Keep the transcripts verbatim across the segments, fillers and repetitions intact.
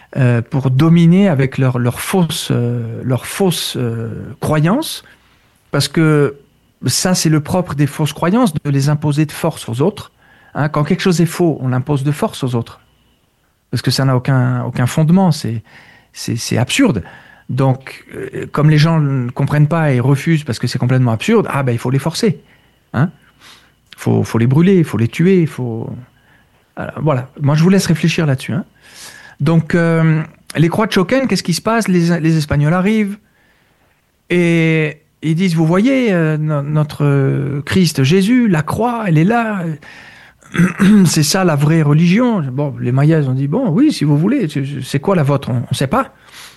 euh, pour dominer avec leurs leur fausses euh, leur fausse, euh, croyances, parce que ça, c'est le propre des fausses croyances, de les imposer de force aux autres. Hein, quand quelque chose est faux, on l'impose de force aux autres, parce que ça n'a aucun, aucun fondement, c'est, c'est, c'est absurde. Donc, euh, comme les gens ne comprennent pas et refusent parce que c'est complètement absurde, ah ben il faut les forcer. Hein, faut, faut les brûler, il faut les tuer, il faut... Alors, voilà, moi je vous laisse réfléchir là-dessus. Hein. Donc, euh, les croix de Choquén, qu'est-ce qui se passe? les, les Espagnols arrivent et ils disent, vous voyez, euh, no- notre Christ Jésus, la croix, elle est là, c'est ça la vraie religion. Bon, les Mayas ont dit, bon, oui, si vous voulez, c'est c'est quoi la vôtre? On ne sait pas.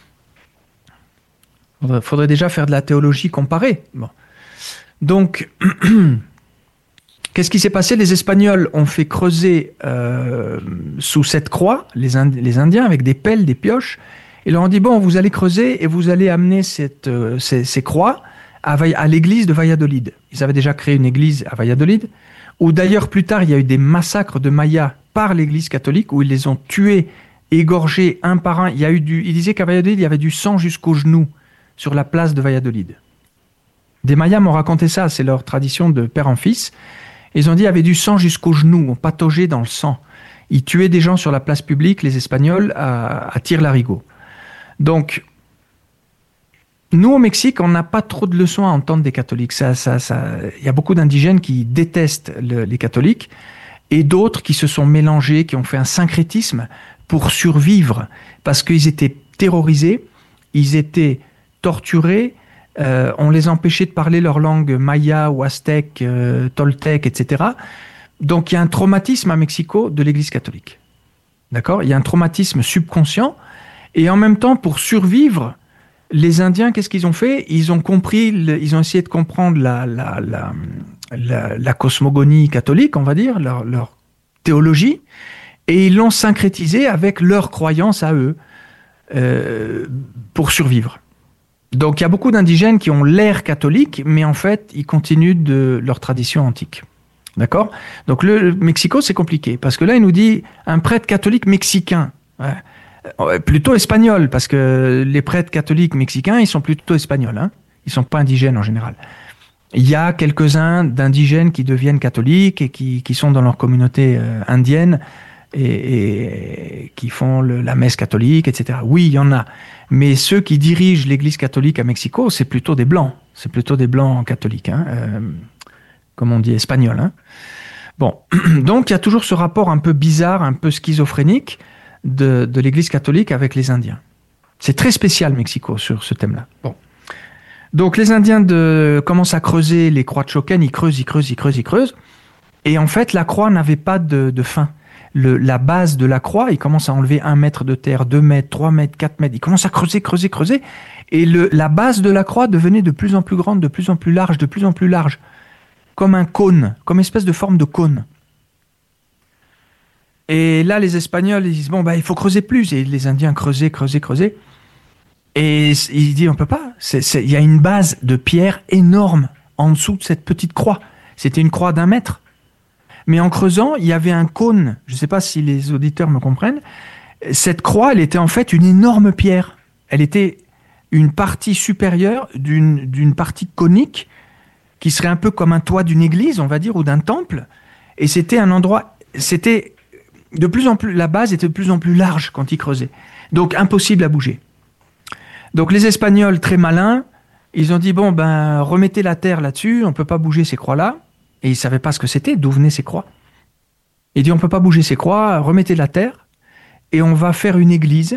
Il faudrait, faudrait déjà faire de la théologie comparée. Bon. Donc, qu'est-ce qui s'est passé? Les Espagnols ont fait creuser euh, sous cette croix, les, Ind- les Indiens, avec des pelles, des pioches, et leur ont dit, bon, vous allez creuser et vous allez amener cette, euh, ces, ces croix à, Va- à l'église de Valladolid. Ils avaient déjà créé une église à Valladolid, où d'ailleurs plus tard, il y a eu des massacres de Mayas par l'église catholique, où ils les ont tués, égorgés un par un. Il y a eu du, ils disaient qu'à Valladolid, il y avait du sang jusqu'aux genoux sur la place de Valladolid. Des Mayas m'ont raconté ça, c'est leur tradition de père en fils. Ils ont dit qu'il y avait du sang jusqu'aux genoux, on pataugeait dans le sang. Ils tuaient des gens sur la place publique, les Espagnols, à, à tir-larigot. Donc, nous, au Mexique, on n'a pas trop de leçons à entendre des catholiques. Ça, ça, ça... Il y a beaucoup d'indigènes qui détestent le, les catholiques et d'autres qui se sont mélangés, qui ont fait un syncrétisme pour survivre parce qu'ils étaient terrorisés, ils étaient torturés, euh, on les empêchait de parler leur langue maya ou aztèque, euh, toltèque, et cetera. Donc il y a un traumatisme à Mexico de l'Église catholique. D'accord? Il y a un traumatisme subconscient et en même temps, pour survivre, les Indiens, qu'est-ce qu'ils ont fait? Ils ont compris, le, ils ont essayé de comprendre la, la, la, la, la cosmogonie catholique, on va dire, leur, leur théologie, et ils l'ont syncrétisé avec leurs croyances à eux euh, pour survivre. Donc il y a beaucoup d'indigènes qui ont l'air catholiques, mais en fait, ils continuent de leur tradition antique. D'accord? Donc le, le Mexico, c'est compliqué, parce que là, il nous dit un prêtre catholique mexicain. Ouais. Plutôt espagnol, parce que les prêtres catholiques mexicains, ils sont plutôt espagnols. Hein, ils ne sont pas indigènes en général. Il y a quelques-uns d'indigènes qui deviennent catholiques et qui, qui sont dans leur communauté euh, indienne et, et qui font le, la messe catholique, et cetera. Oui, il y en a. Mais ceux qui dirigent l'église catholique à Mexico, c'est plutôt des blancs. C'est plutôt des blancs catholiques, hein, euh, comme on dit, espagnols. Hein. Bon, donc il y a toujours ce rapport un peu bizarre, un peu schizophrénique de, de l'église catholique avec les Indiens. C'est très spécial, Mexico, sur ce thème-là. Bon. Donc les Indiens de, commencent à creuser les croix de Choquén, ils creusent, ils creusent, ils creusent, ils creusent. Et en fait, la croix n'avait pas de, de fin. Le, la base de la croix, ils commencent à enlever un mètre de terre, deux mètres, trois mètres, quatre mètres. Ils commencent à creuser, creuser, creuser. Et le, la base de la croix devenait de plus en plus grande, de plus en plus large, de plus en plus large. Comme un cône, comme une espèce de forme de cône. Et là, les Espagnols, ils disent, bon, bah, il faut creuser plus. Et les Indiens creusaient, creusaient, creusaient. Et il dit, on peut pas. Il y a une base de pierre énorme en dessous de cette petite croix. C'était une croix d'un mètre. Mais en creusant, il y avait un cône. Je ne sais pas si les auditeurs me comprennent. Cette croix, elle était en fait une énorme pierre. Elle était une partie supérieure d'une, d'une partie conique qui serait un peu comme un toit d'une église, on va dire, ou d'un temple. Et c'était un endroit... C'était de plus en plus... La base était de plus en plus large quand ils creusaient. Donc, impossible à bouger. Donc, les Espagnols, très malins, ils ont dit, bon, ben, remettez la terre là-dessus, on ne peut pas bouger ces croix-là. Et ils ne savaient pas ce que c'était, d'où venaient ces croix. Il dit, on ne peut pas bouger ces croix, remettez la terre, et on va faire une église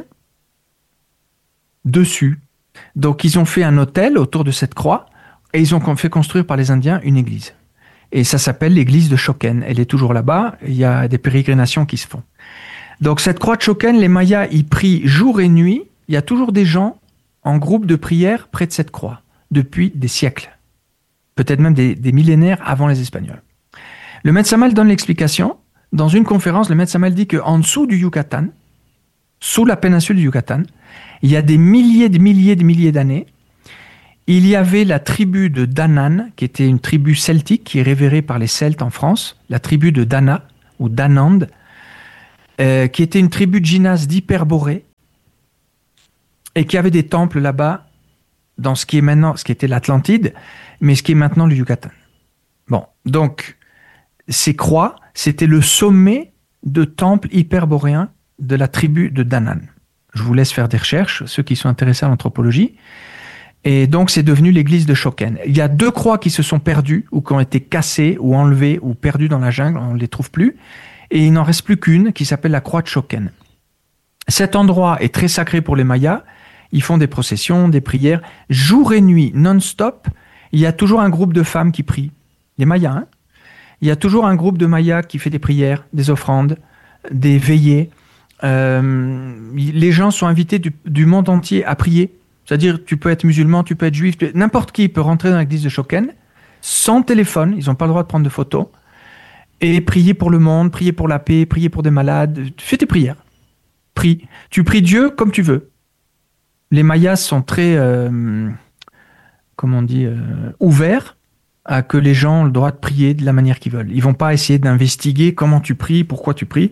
dessus. Donc, ils ont fait un autel autour de cette croix, et ils ont fait construire par les Indiens une église. Et ça s'appelle l'église de Choquén. Elle est toujours là-bas, il y a des pérégrinations qui se font. Donc, cette croix de Choquén, les Mayas y prient jour et nuit. Il y a toujours des gens en groupe de prière près de cette croix, depuis des siècles. Peut-être même des, des millénaires avant les Espagnols. Le Maître Samuel donne l'explication. Dans une conférence, le Maître Samuel dit qu'en dessous du Yucatan, sous la péninsule du Yucatan, il y a des milliers de milliers de milliers d'années, il y avait la tribu de Danann, qui était une tribu celtique, qui est révérée par les Celtes en France, la tribu de Dana, ou Danand, euh, qui était une tribu de Ginas d'Hyperborée, et qu'il y avait des temples là-bas, dans ce qui est maintenant, ce qui était l'Atlantide, mais ce qui est maintenant le Yucatan. Bon, donc, ces croix, c'était le sommet de temples hyperboréens de la tribu de Danan. Je vous laisse faire des recherches, ceux qui sont intéressés à l'anthropologie. Et donc, c'est devenu l'église de Shoken. Il y a deux croix qui se sont perdues, ou qui ont été cassées, ou enlevées, ou perdues dans la jungle, on ne les trouve plus. Et il n'en reste plus qu'une, qui s'appelle la croix de Shoken. Cet endroit est très sacré pour les Mayas. Ils font des processions, des prières, jour et nuit, non-stop. Il y a toujours un groupe de femmes qui prient. Les Mayas, hein. Il y a toujours un groupe de Mayas qui fait des prières, des offrandes, des veillées. Euh, les gens sont invités du, du monde entier à prier. C'est-à-dire, tu peux être musulman, tu peux être juif, tu... n'importe qui peut rentrer dans l'église de Shoken, sans téléphone, ils n'ont pas le droit de prendre de photos, et prier pour le monde, prier pour la paix, prier pour des malades. Tu fais tes prières. Prie. Tu pries Dieu comme tu veux. Les Mayas sont très, euh, comment on dit, euh, ouverts à que les gens ont le droit de prier de la manière qu'ils veulent. Ils vont pas essayer d'investiguer comment tu pries, pourquoi tu pries,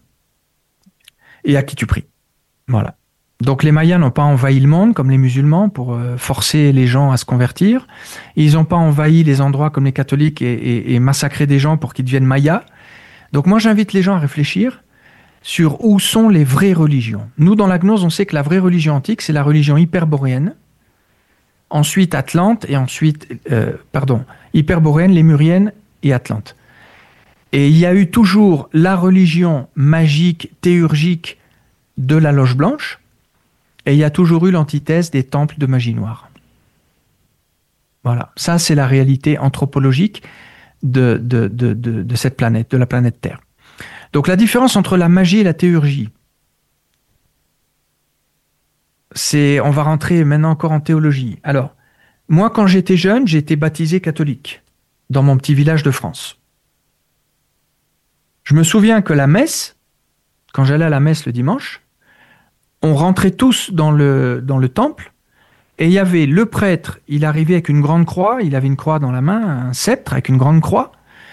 et à qui tu pries. Voilà. Donc les Mayas n'ont pas envahi le monde comme les musulmans pour euh, forcer les gens à se convertir. Ils n'ont pas envahi les endroits comme les catholiques et, et, et massacré des gens pour qu'ils deviennent Mayas. Donc moi j'invite les gens à réfléchir sur où sont les vraies religions. Nous dans la gnose on sait que la vraie religion antique c'est la religion hyperboréenne, ensuite Atlante et ensuite, euh, pardon, hyperboréenne, lémurienne et Atlante. Et il y a eu toujours la religion magique, théurgique de la loge blanche, et il y a toujours eu l'antithèse des temples de magie noire. Voilà, ça c'est la réalité anthropologique de, de, de, de, de cette planète, de la planète Terre. Donc la différence entre la magie et la théurgie, c'est, on va rentrer maintenant encore en théologie. Alors, moi quand j'étais jeune, j'ai été baptisé catholique dans mon petit village de France. Je me souviens que la messe, quand j'allais à la messe le dimanche, on rentrait tous dans le, dans le temple et il y avait le prêtre, il arrivait avec une grande croix, il avait une croix dans la main, un sceptre avec une grande croix,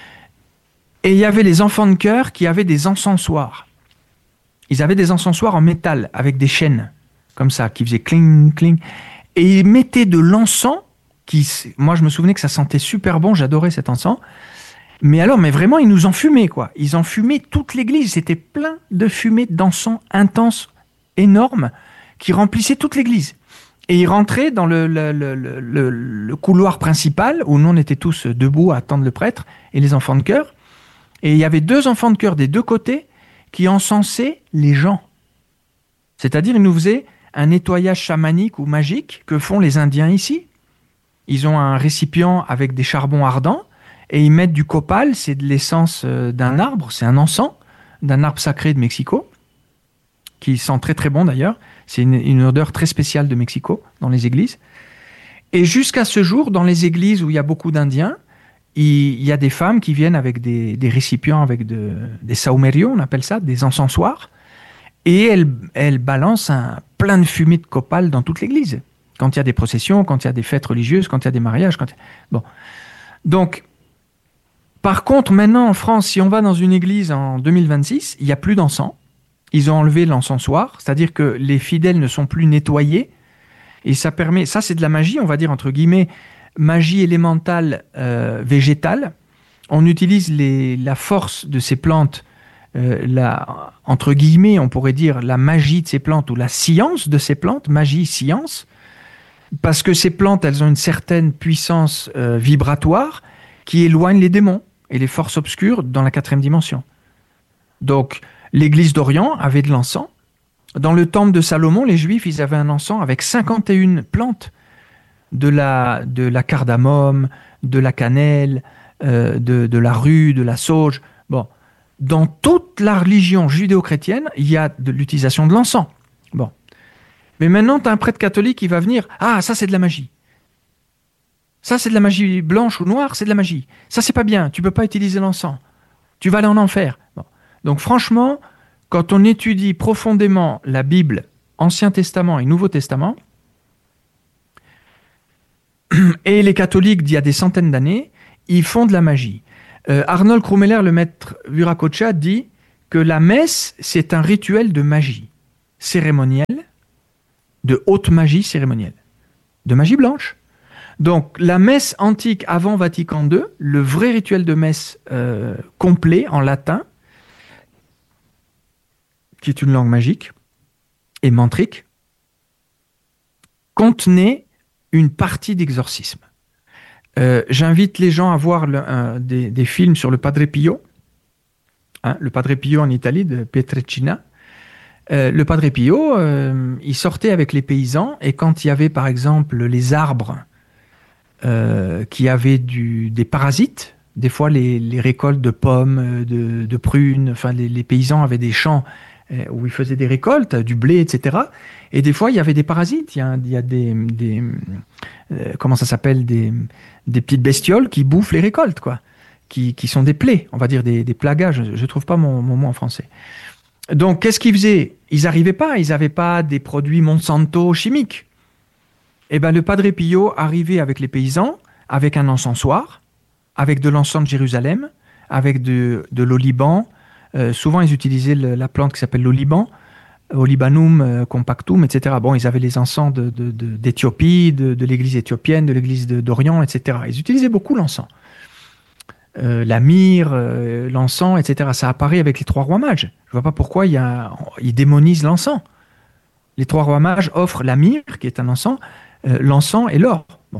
et il y avait les enfants de chœur qui avaient des encensoirs. Ils avaient des encensoirs en métal avec des chaînes, comme ça, qui faisaient cling, cling, et ils mettaient de l'encens, qui, moi je me souvenais que ça sentait super bon, j'adorais cet encens, mais alors, mais vraiment, ils nous enfumaient, quoi. Ils enfumaient toute l'église, c'était plein de fumée d'encens intense, énorme, qui remplissait toute l'église. Et ils rentraient dans le, le, le, le, le couloir principal, où nous on était tous debout à attendre le prêtre et les enfants de chœur. Et il y avait deux enfants de chœur des deux côtés qui encensaient les gens. C'est-à-dire, ils nous faisaient un nettoyage chamanique ou magique que font les Indiens ici. Ils ont un récipient avec des charbons ardents et ils mettent du copal, c'est de l'essence d'un arbre, c'est un encens d'un arbre sacré de Mexico, qui sent très très bon d'ailleurs. C'est une, une odeur très spéciale de Mexico dans les églises. Et jusqu'à ce jour, dans les églises où il y a beaucoup d'Indiens, il, il y a des femmes qui viennent avec des, des récipients, avec de, des saumerios, on appelle ça, des encensoirs, et elles, elles balancent un, plein de fumée de copal dans toute l'église. Quand il y a des processions, quand il y a des fêtes religieuses, quand il y a des mariages. Quand il y a... Bon. Donc, par contre, maintenant en France, si on va dans une église en deux mille vingt-six, il n'y a plus d'encens. Ils ont enlevé l'encensoir, c'est-à-dire que les fidèles ne sont plus nettoyés. Et ça permet, ça c'est de la magie, on va dire entre guillemets, magie élémentale euh, végétale. On utilise les, la force de ces plantes, euh, la, entre guillemets, on pourrait dire la magie de ces plantes ou la science de ces plantes, magie, science, parce que ces plantes, elles ont une certaine puissance euh, vibratoire qui éloigne les démons et les forces obscures dans la quatrième dimension. Donc, l'église d'Orient avait de l'encens. Dans le temple de Salomon, les Juifs, ils avaient un encens avec cinquante et une plantes, de la, de la cardamome, de la cannelle, euh, de, de la rue, de la sauge. Bon, dans toute la religion judéo-chrétienne, il y a de l'utilisation de l'encens. Bon, mais maintenant, tu as un prêtre catholique qui va venir. Ah, ça c'est de la magie. Ça c'est de la magie blanche ou noire, c'est de la magie. Ça c'est pas bien. Tu peux pas utiliser l'encens. Tu vas aller en enfer. Bon. Donc franchement, quand on étudie profondément la Bible, Ancien Testament et Nouveau Testament, et les catholiques d'il y a des centaines d'années, ils font de la magie. Euh, Arnold Krummeller, le maître Viracocha, dit que la messe, c'est un rituel de magie cérémonielle, de haute magie cérémonielle, de magie blanche. Donc, la messe antique avant Vatican deux, le vrai rituel de messe euh, complet en latin, qui est une langue magique et mantrique, contenait une partie d'exorcisme. Euh, j'invite les gens à voir le, un, des, des films sur le Padre Pio, hein, le Padre Pio en Italie, de Pietrelcina. Euh, le Padre Pio, euh, il sortait avec les paysans, et quand il y avait par exemple les arbres euh, qui avaient du, des parasites, des fois les, les récoltes de pommes, de, de prunes, enfin les, les paysans avaient des champs euh, où ils faisaient des récoltes, du blé, et cetera. Et des fois il y avait des parasites, il y a, il y a des, des euh, comment ça s'appelle, des, des petites bestioles qui bouffent les récoltes, quoi, qui, qui sont des plaies, on va dire des, des plagages. Je ne trouve pas mon, mon mot en français. Donc, qu'est-ce qu'ils faisaient? Ils n'arrivaient pas, ils n'avaient pas des produits Monsanto chimiques. Eh bien, le Padre Pio arrivait avec les paysans, avec un encensoir, avec de l'encens de Jérusalem, avec de, de l'oliban. Euh, souvent, ils utilisaient le, la plante qui s'appelle l'oliban, Olibanum euh, compactum, et cetera. Bon, ils avaient les encens de, de, de, d'Éthiopie, de, de l'église éthiopienne, de l'église de, d'Orient, et cetera. Ils utilisaient beaucoup l'encens. Euh, la myrrhe, euh, l'encens, et cetera. Ça apparaît avec les trois rois mages. Je ne vois pas pourquoi il y a, ils démonisent l'encens. Les trois rois mages offrent la myrrhe, qui est un encens, euh, l'encens et l'or. Bon.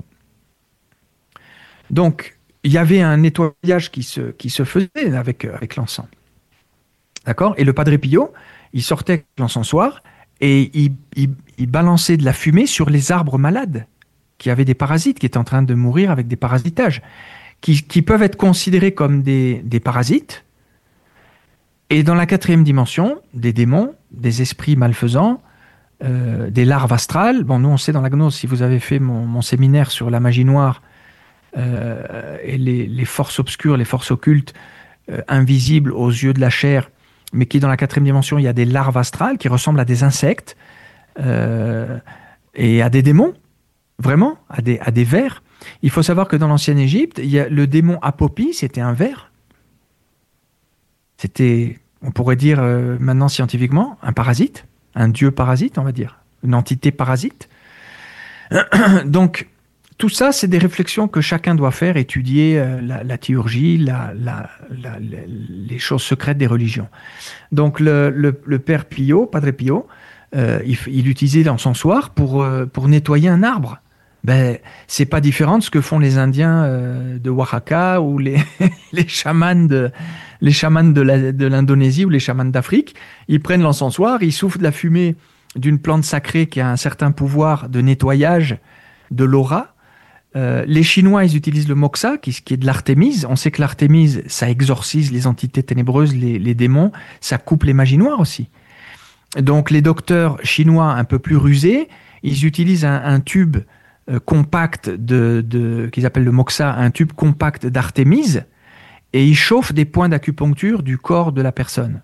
Donc, il y avait un nettoyage qui se, qui se faisait avec, avec l'encens. D'accord? Et le Padre Pio, il sortait avec l'encensoir et il, il, il balançait de la fumée sur les arbres malades qui avaient des parasites, qui étaient en train de mourir avec des parasitages. Qui, qui peuvent être considérés comme des, des parasites. Et dans la quatrième dimension, des démons, des esprits malfaisants, euh, des larves astrales. Bon, nous, on sait dans la gnose, si vous avez fait mon, mon séminaire sur la magie noire euh, et les, les forces obscures, les forces occultes, euh, invisibles aux yeux de la chair, mais qui, dans la quatrième dimension, il y a des larves astrales qui ressemblent à des insectes euh, et à des démons, vraiment, à des, à des vers. Il faut savoir que dans l'ancienne Égypte, il y a le démon Apopi, c'était un ver. C'était, on pourrait dire euh, maintenant scientifiquement, un parasite, un dieu parasite, on va dire, une entité parasite. Donc, tout ça, c'est des réflexions que chacun doit faire, étudier euh, la, la théurgie, la, la, la, la, les choses secrètes des religions. Donc, le, le, le père Pio, Padre Pio, euh, il, il utilisait l'encensoir pour, euh, pour nettoyer un arbre. Ben, c'est pas différent de ce que font les Indiens euh, de Oaxaca ou les, les chamans de, les chamans de, la, de l'Indonésie ou les chamans d'Afrique. Ils prennent l'encensoir, ils soufflent de la fumée d'une plante sacrée qui a un certain pouvoir de nettoyage de l'aura. Euh, les Chinois, ils utilisent le moxa, qui, qui est de l'artémise. On sait que l'artémise, ça exorcise les entités ténébreuses, les, les démons, ça coupe les magies noires aussi. Donc les docteurs chinois un peu plus rusés, ils utilisent un, un tube compact de, de, qu'ils appellent le moxa, un tube compact d'artémise, et ils chauffent des points d'acupuncture du corps de la personne.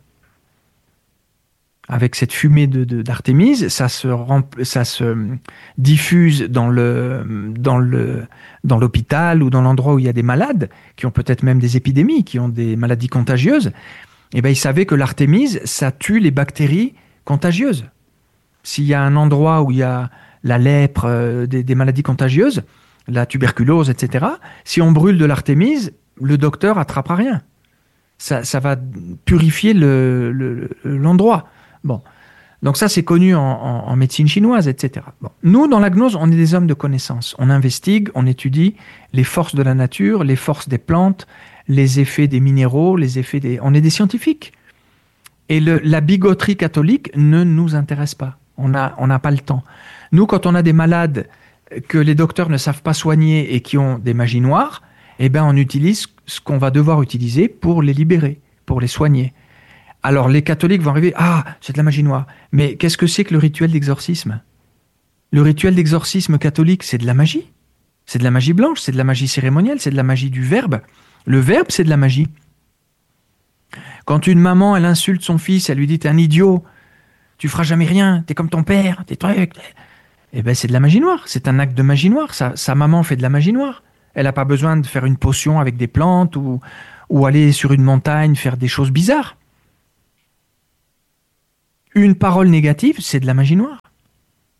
Avec cette fumée de, de, d'artémise, ça se, rempl- ça se diffuse dans, le, dans, le, dans l'hôpital ou dans l'endroit où il y a des malades, qui ont peut-être même des épidémies, qui ont des maladies contagieuses. Et ben, ils savaient que l'artémise, ça tue les bactéries contagieuses. S'il y a un endroit où il y a la lèpre, euh, des, des maladies contagieuses, la tuberculose, et cetera. Si on brûle de l'artémise, le docteur attrapera rien. Ça, ça va purifier le, le, l'endroit. Bon. Donc ça, c'est connu en, en, en médecine chinoise, et cetera. Bon. Nous, dans la gnose, on est des hommes de connaissance. On investigue, on étudie les forces de la nature, les forces des plantes, les effets des minéraux, les effets des... On est des scientifiques. Et le, la bigoterie catholique ne nous intéresse pas. On n'a on n'a pas le temps. Nous, quand on a des malades que les docteurs ne savent pas soigner et qui ont des magies noires, eh ben, on utilise ce qu'on va devoir utiliser pour les libérer, pour les soigner. Alors, les catholiques vont arriver, ah, c'est de la magie noire. Mais qu'est-ce que c'est que le rituel d'exorcisme? Le rituel d'exorcisme catholique, c'est de la magie. C'est de la magie blanche, c'est de la magie cérémonielle, c'est de la magie du verbe. Le verbe, c'est de la magie. Quand une maman, elle insulte son fils, elle lui dit, t'es un idiot, tu feras jamais rien, t'es comme ton père, t'es trucs... Eh ben, c'est de la magie noire. C'est un acte de magie noire. Sa, sa maman fait de la magie noire. Elle n'a pas besoin de faire une potion avec des plantes ou, ou aller sur une montagne faire des choses bizarres. Une parole négative, c'est de la magie noire.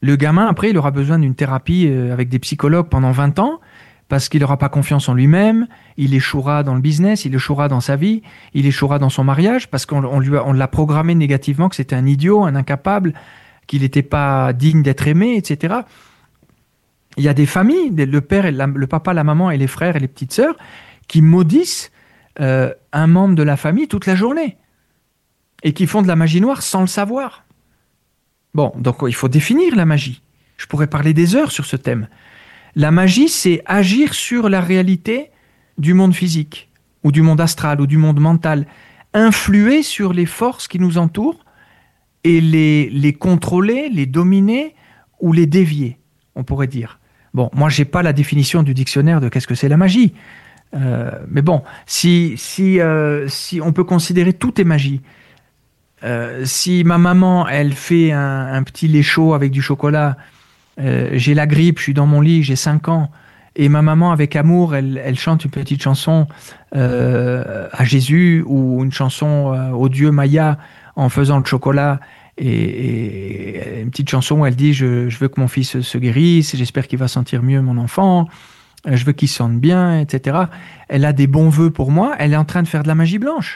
Le gamin, après, il aura besoin d'une thérapie euh, avec des psychologues pendant vingt ans, parce qu'il n'aura pas confiance en lui-même, il échouera dans le business, il échouera dans sa vie, il échouera dans son mariage, parce qu'on on lui a- on l'a programmé négativement, que c'était un idiot, un incapable, qu'il n'était pas digne d'être aimé, et cetera. Il y a des familles, des- le père, et la- le papa, la maman et les frères et les petites sœurs, qui maudissent euh, un membre de la famille toute la journée et qui font de la magie noire sans le savoir. Bon, donc il faut définir la magie. Je pourrais parler des heures sur ce thème. La magie, c'est agir sur la réalité du monde physique, ou du monde astral, ou du monde mental, influer sur les forces qui nous entourent et les, les contrôler, les dominer ou les dévier, on pourrait dire. Bon, moi, je n'ai pas la définition du dictionnaire de qu'est-ce que c'est la magie. Euh, mais bon, si, si, euh, si on peut considérer tout est magie. Euh, si ma maman, elle fait un, un petit lait chaud avec du chocolat, euh, j'ai la grippe, je suis dans mon lit, j'ai cinq ans, et ma maman, avec amour, elle, elle chante une petite chanson euh, à Jésus ou une chanson euh, au Dieu Maya en faisant le chocolat, et, et une petite chanson où elle dit je, je veux que mon fils se guérisse, j'espère qu'il va sentir mieux mon enfant, euh, je veux qu'il se sente bien, et cetera. Elle a des bons vœux pour moi, elle est en train de faire de la magie blanche.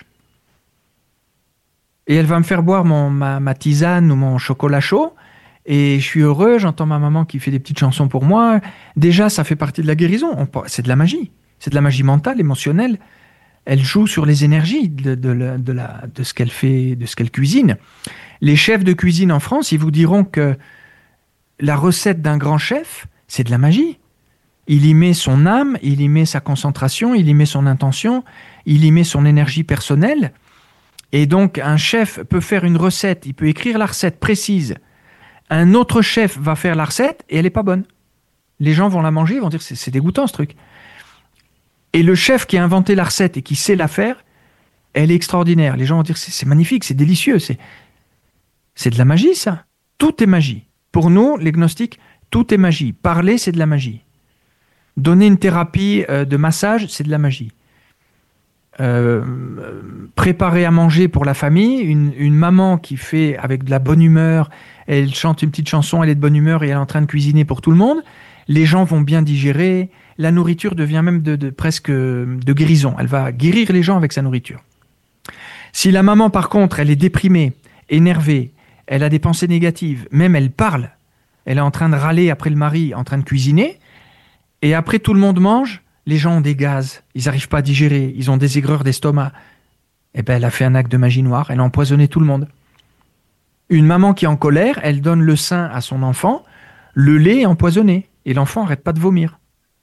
Et elle va me faire boire mon, ma, ma tisane ou mon chocolat chaud. Et je suis heureux, j'entends ma maman qui fait des petites chansons pour moi. Déjà, ça fait partie de la guérison. On- C'est de la magie. C'est de la magie mentale, émotionnelle. Elle joue sur les énergies de, de, la- de, la- de ce qu'elle fait, de ce qu'elle cuisine. Les chefs de cuisine en France, ils vous diront que la recette d'un grand chef, c'est de la magie. Il y met son âme, il y met sa concentration, il y met son intention, il y met son énergie personnelle. Et donc, un chef peut faire une recette, il peut écrire la recette précise. Un autre chef va faire la recette et elle n'est pas bonne. Les gens vont la manger, ils vont dire c'est c'est dégoûtant ce truc. Et le chef qui a inventé la recette et qui sait la faire, elle est extraordinaire. Les gens vont dire c'est c'est magnifique, c'est délicieux, c'est c'est de la magie ça. Tout est magie. Pour nous, les gnostiques, tout est magie. Parler, c'est de la magie. Donner une thérapie euh, de massage, c'est de la magie. Euh, préparer à manger pour la famille, une, une maman qui fait avec de la bonne humeur, elle chante une petite chanson, elle est de bonne humeur et elle est en train de cuisiner pour tout le monde, les gens vont bien digérer, la nourriture devient même de, de, presque de guérison, elle va guérir les gens avec sa nourriture. Si la maman par contre, elle est déprimée, énervée, elle a des pensées négatives, même elle parle, elle est en train de râler après le mari, en train de cuisiner, et après tout le monde mange, les gens ont des gaz, ils n'arrivent pas à digérer, ils ont des aigreurs d'estomac. Eh ben, elle a fait un acte de magie noire, elle a empoisonné tout le monde. Une maman qui est en colère, elle donne le sein à son enfant, le lait est empoisonné, et l'enfant n'arrête pas de vomir.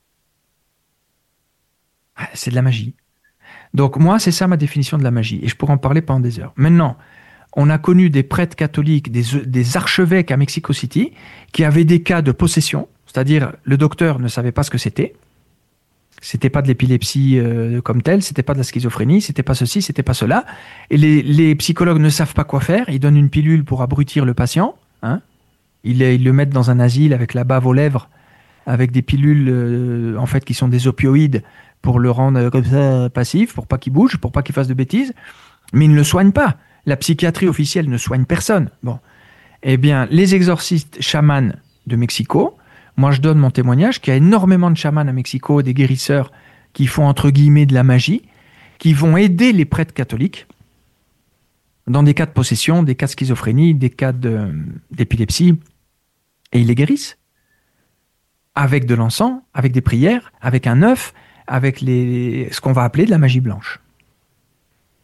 Ah, c'est de la magie. Donc moi, c'est ça ma définition de la magie, et je pourrais en parler pendant des heures. Maintenant, on a connu des prêtres catholiques, des, des archevêques à Mexico City, qui avaient des cas de possession, c'est-à-dire le docteur ne savait pas ce que c'était, c'était pas de l'épilepsie euh, comme telle, c'était pas de la schizophrénie, c'était pas ceci, c'était pas cela. Et les, les psychologues ne savent pas quoi faire. Ils donnent une pilule pour abrutir le patient. Hein. Ils, ils le mettent dans un asile avec la bave aux lèvres, avec des pilules euh, en fait qui sont des opioïdes pour le rendre euh, comme ça passif, pour pas qu'il bouge, pour pas qu'il fasse de bêtises. Mais ils ne le soignent pas. La psychiatrie officielle ne soigne personne. Bon, eh bien, les exorcistes chamans de Mexico. Moi, je donne mon témoignage qu'il y a énormément de chamans à Mexico, des guérisseurs qui font entre guillemets de la magie, qui vont aider les prêtres catholiques dans des cas de possession, des cas de schizophrénie, des cas de, d'épilepsie, et ils les guérissent avec de l'encens, avec des prières, avec un œuf, avec les, ce qu'on va appeler de la magie blanche. D'accord ?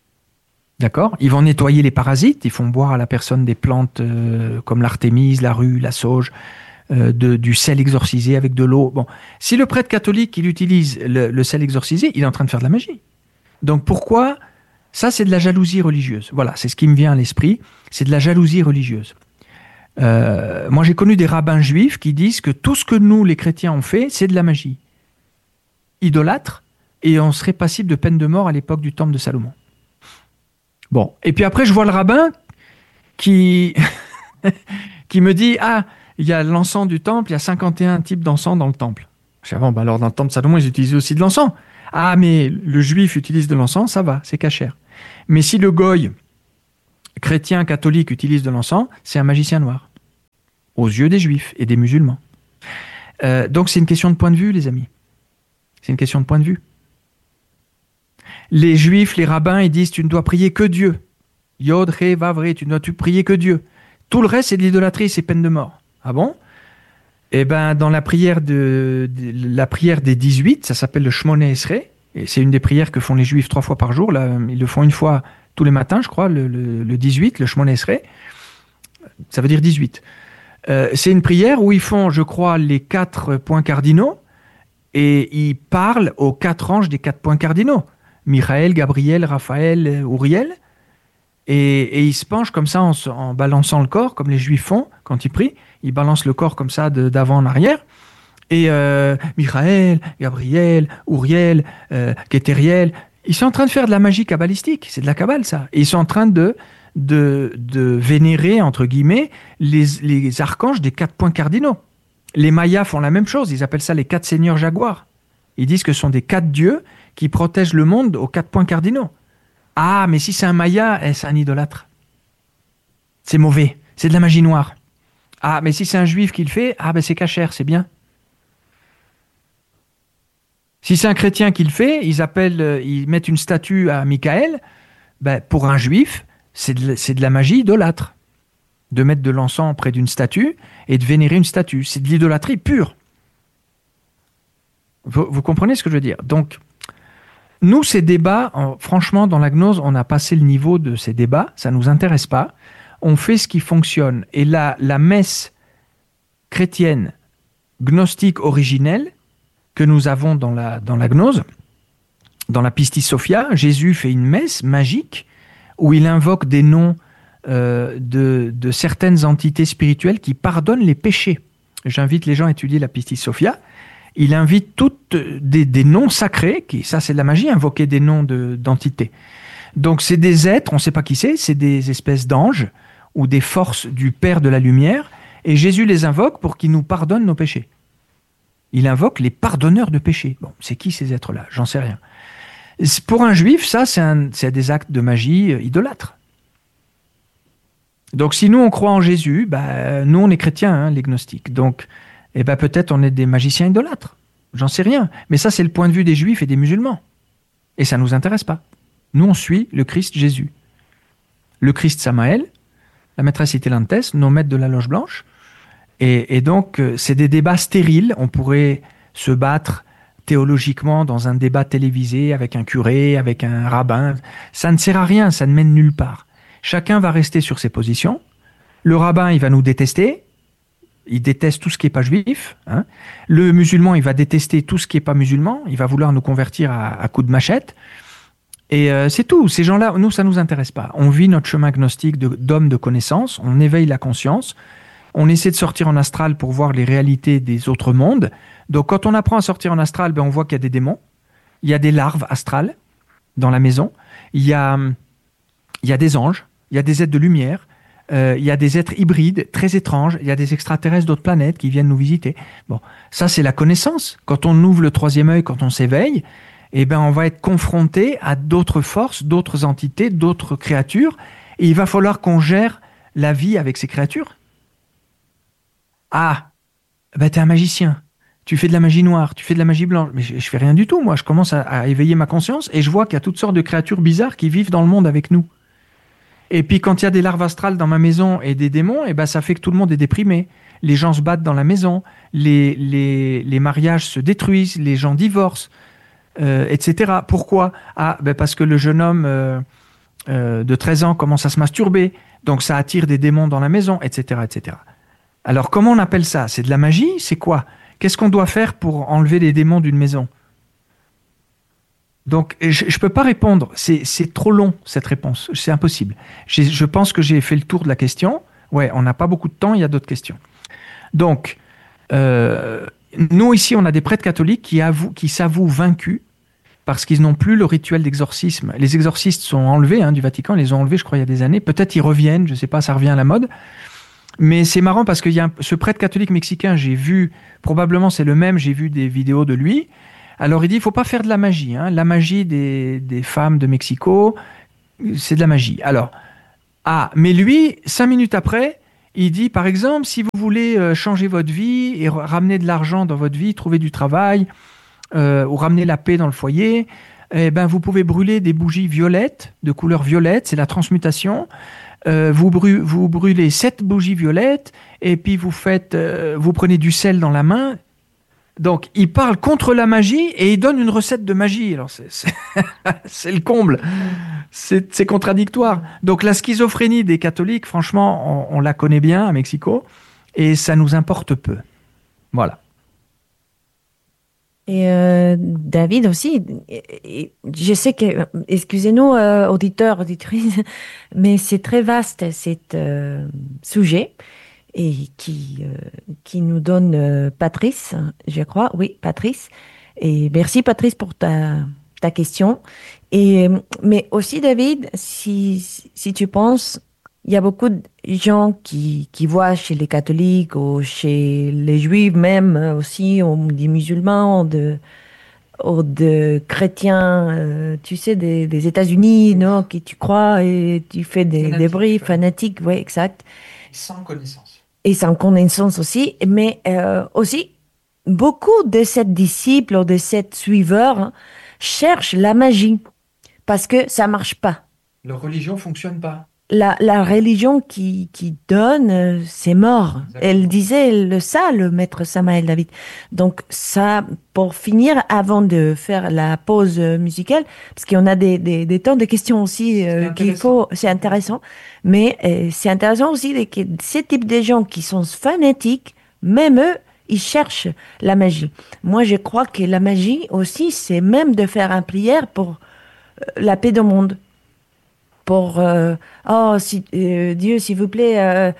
Ils vont nettoyer les parasites, ils font boire à la personne des plantes euh, comme l'artémise, la rue, la sauge, Euh, de, du sel exorcisé avec de l'eau. Bon, si le prêtre catholique il utilise le, le sel exorcisé, il est en train de faire de la magie. Donc pourquoi ? Ça, c'est de la jalousie religieuse. Voilà, c'est ce qui me vient à l'esprit. C'est de la jalousie religieuse. Euh, moi, j'ai connu des rabbins juifs qui disent que tout ce que nous, les chrétiens, on fait, c'est de la magie. Idolâtre, et on serait passible de peine de mort à l'époque du temple de Salomon. Bon, et puis après, je vois le rabbin qui, qui me dit « Ah, il y a l'encens du temple, il y a cinquante et un types d'encens dans le temple. » Je dis, ah bon, bah alors dans le temple de Salomon, ils utilisaient aussi de l'encens. Ah, mais le juif utilise de l'encens, ça va, c'est cachère. Mais si le goy, chrétien, catholique, utilise de l'encens, c'est un magicien noir. aux yeux des juifs et des musulmans. Euh, donc c'est une question de point de vue, les amis. C'est une question de point de vue. Les juifs, les rabbins, ils disent tu ne dois prier que Dieu. Yod, He, Vav, Re, tu ne dois prier que Dieu. Tout le reste, c'est de l'idolâtrie, c'est peine de mort. Ah bon? Eh bien, dans la prière, de, de, la prière des dix-huit, ça s'appelle le Shmoneh Esrei, et c'est une des prières que font les juifs trois fois par jour. Là, ils le font une fois tous les matins, je crois, le, le, le dix-huit, le Shmoneh Esrei. Ça veut dire dix-huit. Euh, c'est une prière où ils font, je crois, les quatre points cardinaux, et ils parlent aux quatre anges des quatre points cardinaux. Michael, Gabriel, Raphaël, Uriel. Et, et ils se penchent comme ça en, en balançant le corps, comme les juifs font quand ils prient. Ils balancent le corps comme ça de, d'avant en arrière. Et euh, Michael, Gabriel, Uriel, euh, Kétériel, ils sont en train de faire de la magie kabbalistique. C'est de la kabbale, ça. Et ils sont en train de, de, de vénérer, entre guillemets, les, les archanges des quatre points cardinaux. Les Mayas font la même chose. Ils appellent ça les quatre seigneurs jaguars. Ils disent que ce sont des quatre dieux qui protègent le monde aux quatre points cardinaux. Ah, mais si c'est un Maya, c'est un idolâtre. C'est mauvais. C'est de la magie noire. Ah, mais si c'est un juif qui le fait, ah, ben c'est cachère, c'est bien. Si c'est un chrétien qui le fait, ils appellent, ils mettent une statue à Michael. Ben, pour un juif, c'est de, c'est de la magie idolâtre. De mettre de l'encens près d'une statue et de vénérer une statue. C'est de l'idolâtrie pure. Vous, vous comprenez ce que je veux dire? Donc, nous, ces débats, en, franchement, dans la gnose, on a passé le niveau de ces débats. Ça ne nous intéresse pas. On fait ce qui fonctionne. Et la, la messe chrétienne gnostique originelle que nous avons dans la, dans la gnose, dans la Pistis Sophia, Jésus fait une messe magique où il invoque des noms euh, de, de certaines entités spirituelles qui pardonnent les péchés. J'invite les gens à étudier la Pistis Sophia. Il invite toutes des, des noms sacrés, qui, ça c'est de la magie, invoquer des noms de, d'entités. Donc c'est des êtres, on ne sait pas qui c'est, c'est des espèces d'anges ou des forces du Père de la Lumière, et Jésus les invoque pour qu'ils nous pardonnent nos péchés. Il invoque les pardonneurs de péchés. Bon, c'est qui ces êtres-là? J'en sais rien. Pour un juif, ça c'est, un, c'est des actes de magie idolâtres. Donc si nous on croit en Jésus, bah, nous on est chrétiens, hein, les gnostiques. Donc eh ben peut-être on est des magiciens idolâtres. J'en sais rien. Mais ça, c'est le point de vue des juifs et des musulmans. Et ça ne nous intéresse pas. Nous, on suit le Christ Jésus. Le Christ Samaël, la maîtresse Itelantès, nos maîtres de la loge blanche. Et, et donc, c'est des débats stériles. On pourrait se battre théologiquement dans un débat télévisé avec un curé, avec un rabbin. Ça ne sert à rien, ça ne mène nulle part. Chacun va rester sur ses positions. Le rabbin, il va nous détester. Il déteste tout ce qui n'est pas juif. Hein. Le musulman, il va détester tout ce qui n'est pas musulman. Il va vouloir nous convertir à, à coups de machette. Et euh, c'est tout. Ces gens-là, nous, ça ne nous intéresse pas. On vit notre chemin gnostique de, d'homme de connaissance. On éveille la conscience. On essaie de sortir en astral pour voir les réalités des autres mondes. Donc, quand on apprend à sortir en astral, ben, on voit qu'il y a des démons. Il y a des larves astrales dans la maison. Il y a, il y a des anges. Il y a des êtres de lumière. Euh, il y a des êtres hybrides très étranges, il y a des extraterrestres d'autres planètes qui viennent nous visiter. Bon, ça c'est la connaissance. Quand on ouvre le troisième œil, quand on s'éveille, eh ben on va être confronté à d'autres forces, d'autres entités, d'autres créatures, et il va falloir qu'on gère la vie avec ces créatures. Ah, ben t'es un magicien, tu fais de la magie noire, tu fais de la magie blanche, mais je, je fais rien du tout. Moi, je commence à, à éveiller ma conscience et je vois qu'il y a toutes sortes de créatures bizarres qui vivent dans le monde avec nous. Et puis quand il y a des larves astrales dans ma maison et des démons, eh ben ça fait que tout le monde est déprimé. Les gens se battent dans la maison, les, les, les mariages se détruisent, les gens divorcent, euh, et cetera. Pourquoi? Ah, ben parce que le jeune homme euh, euh, de treize ans commence à se masturber, donc ça attire des démons dans la maison, et cetera, et cetera. Alors comment on appelle ça? C'est de la magie? C'est quoi? Qu'est-ce qu'on doit faire pour enlever les démons d'une maison? Donc, je ne peux pas répondre. C'est, c'est trop long, cette réponse. C'est impossible. J'ai, je pense que j'ai fait le tour de la question. Ouais, on n'a pas beaucoup de temps, il y a d'autres questions. Donc, euh, nous, ici, on a des prêtres catholiques qui, avouent, qui s'avouent vaincus parce qu'ils n'ont plus le rituel d'exorcisme. Les exorcistes sont enlevés hein, du Vatican, ils les ont enlevés, je crois, il y a des années. Peut-être ils reviennent, je ne sais pas, ça revient à la mode. Mais c'est marrant parce qu'il y a un, ce prêtre catholique mexicain, j'ai vu, probablement c'est le même, j'ai vu des vidéos de lui. Alors il dit, il ne faut pas faire de la magie. Hein. La magie des, des femmes de Mexico, c'est de la magie. Alors, ah, mais lui, cinq minutes après, Il dit, par exemple, si vous voulez euh, changer votre vie et ra- ramener de l'argent dans votre vie, trouver du travail, euh, ou ramener la paix dans le foyer, eh ben, vous pouvez brûler des bougies violettes, de couleur violette, c'est la transmutation. Euh, vous, bru- vous brûlez sept bougies violettes, et puis vous faites, euh, vous prenez du sel dans la main. Donc, il parle contre la magie et il donne une recette de magie. Alors, c'est c'est- c'est le comble. C'est c'est contradictoire. Donc, la schizophrénie des catholiques, franchement, on, on la connaît bien à Mexico et ça nous importe peu. Voilà. Et euh, David aussi, et- et je sais que, excusez-nous, euh, auditeurs, auditrices, mais c'est très vaste cet euh, sujet et qui, euh, qui nous donne euh, Patrice, je crois, oui, Patrice. Et merci Patrice pour ta, ta question. Et, mais aussi David, si, si tu penses, il y a beaucoup de gens qui, qui voient chez les catholiques ou chez les juifs même euh, aussi, ou des musulmans, de, ou de chrétiens, euh, tu sais, des, des États-Unis, non, qui tu crois et tu fais des, des bruits Fanatique, ouais. fanatiques, oui, exact. Sans connaissance. Et sans connaissance aussi, mais euh, aussi, beaucoup de ces disciples ou de ces suiveurs hein, cherchent la magie parce que ça marche pas. Leur religion fonctionne pas. La, la religion qui, qui donne, euh, c'est mort. Exactement. Elle disait le, ça, le maître Samael David. Donc ça, pour finir, avant de faire la pause euh, musicale, parce qu'on a des, des, des temps de questions aussi euh, C'est qu'il faut, c'est intéressant, mais euh, c'est intéressant aussi de- que ces types de gens qui sont fanatiques, même eux, ils cherchent la magie. Moi, je crois que la magie aussi, c'est même de faire une prière pour euh, la paix du monde pour euh, oh si, euh, Dieu s'il vous plaît euh,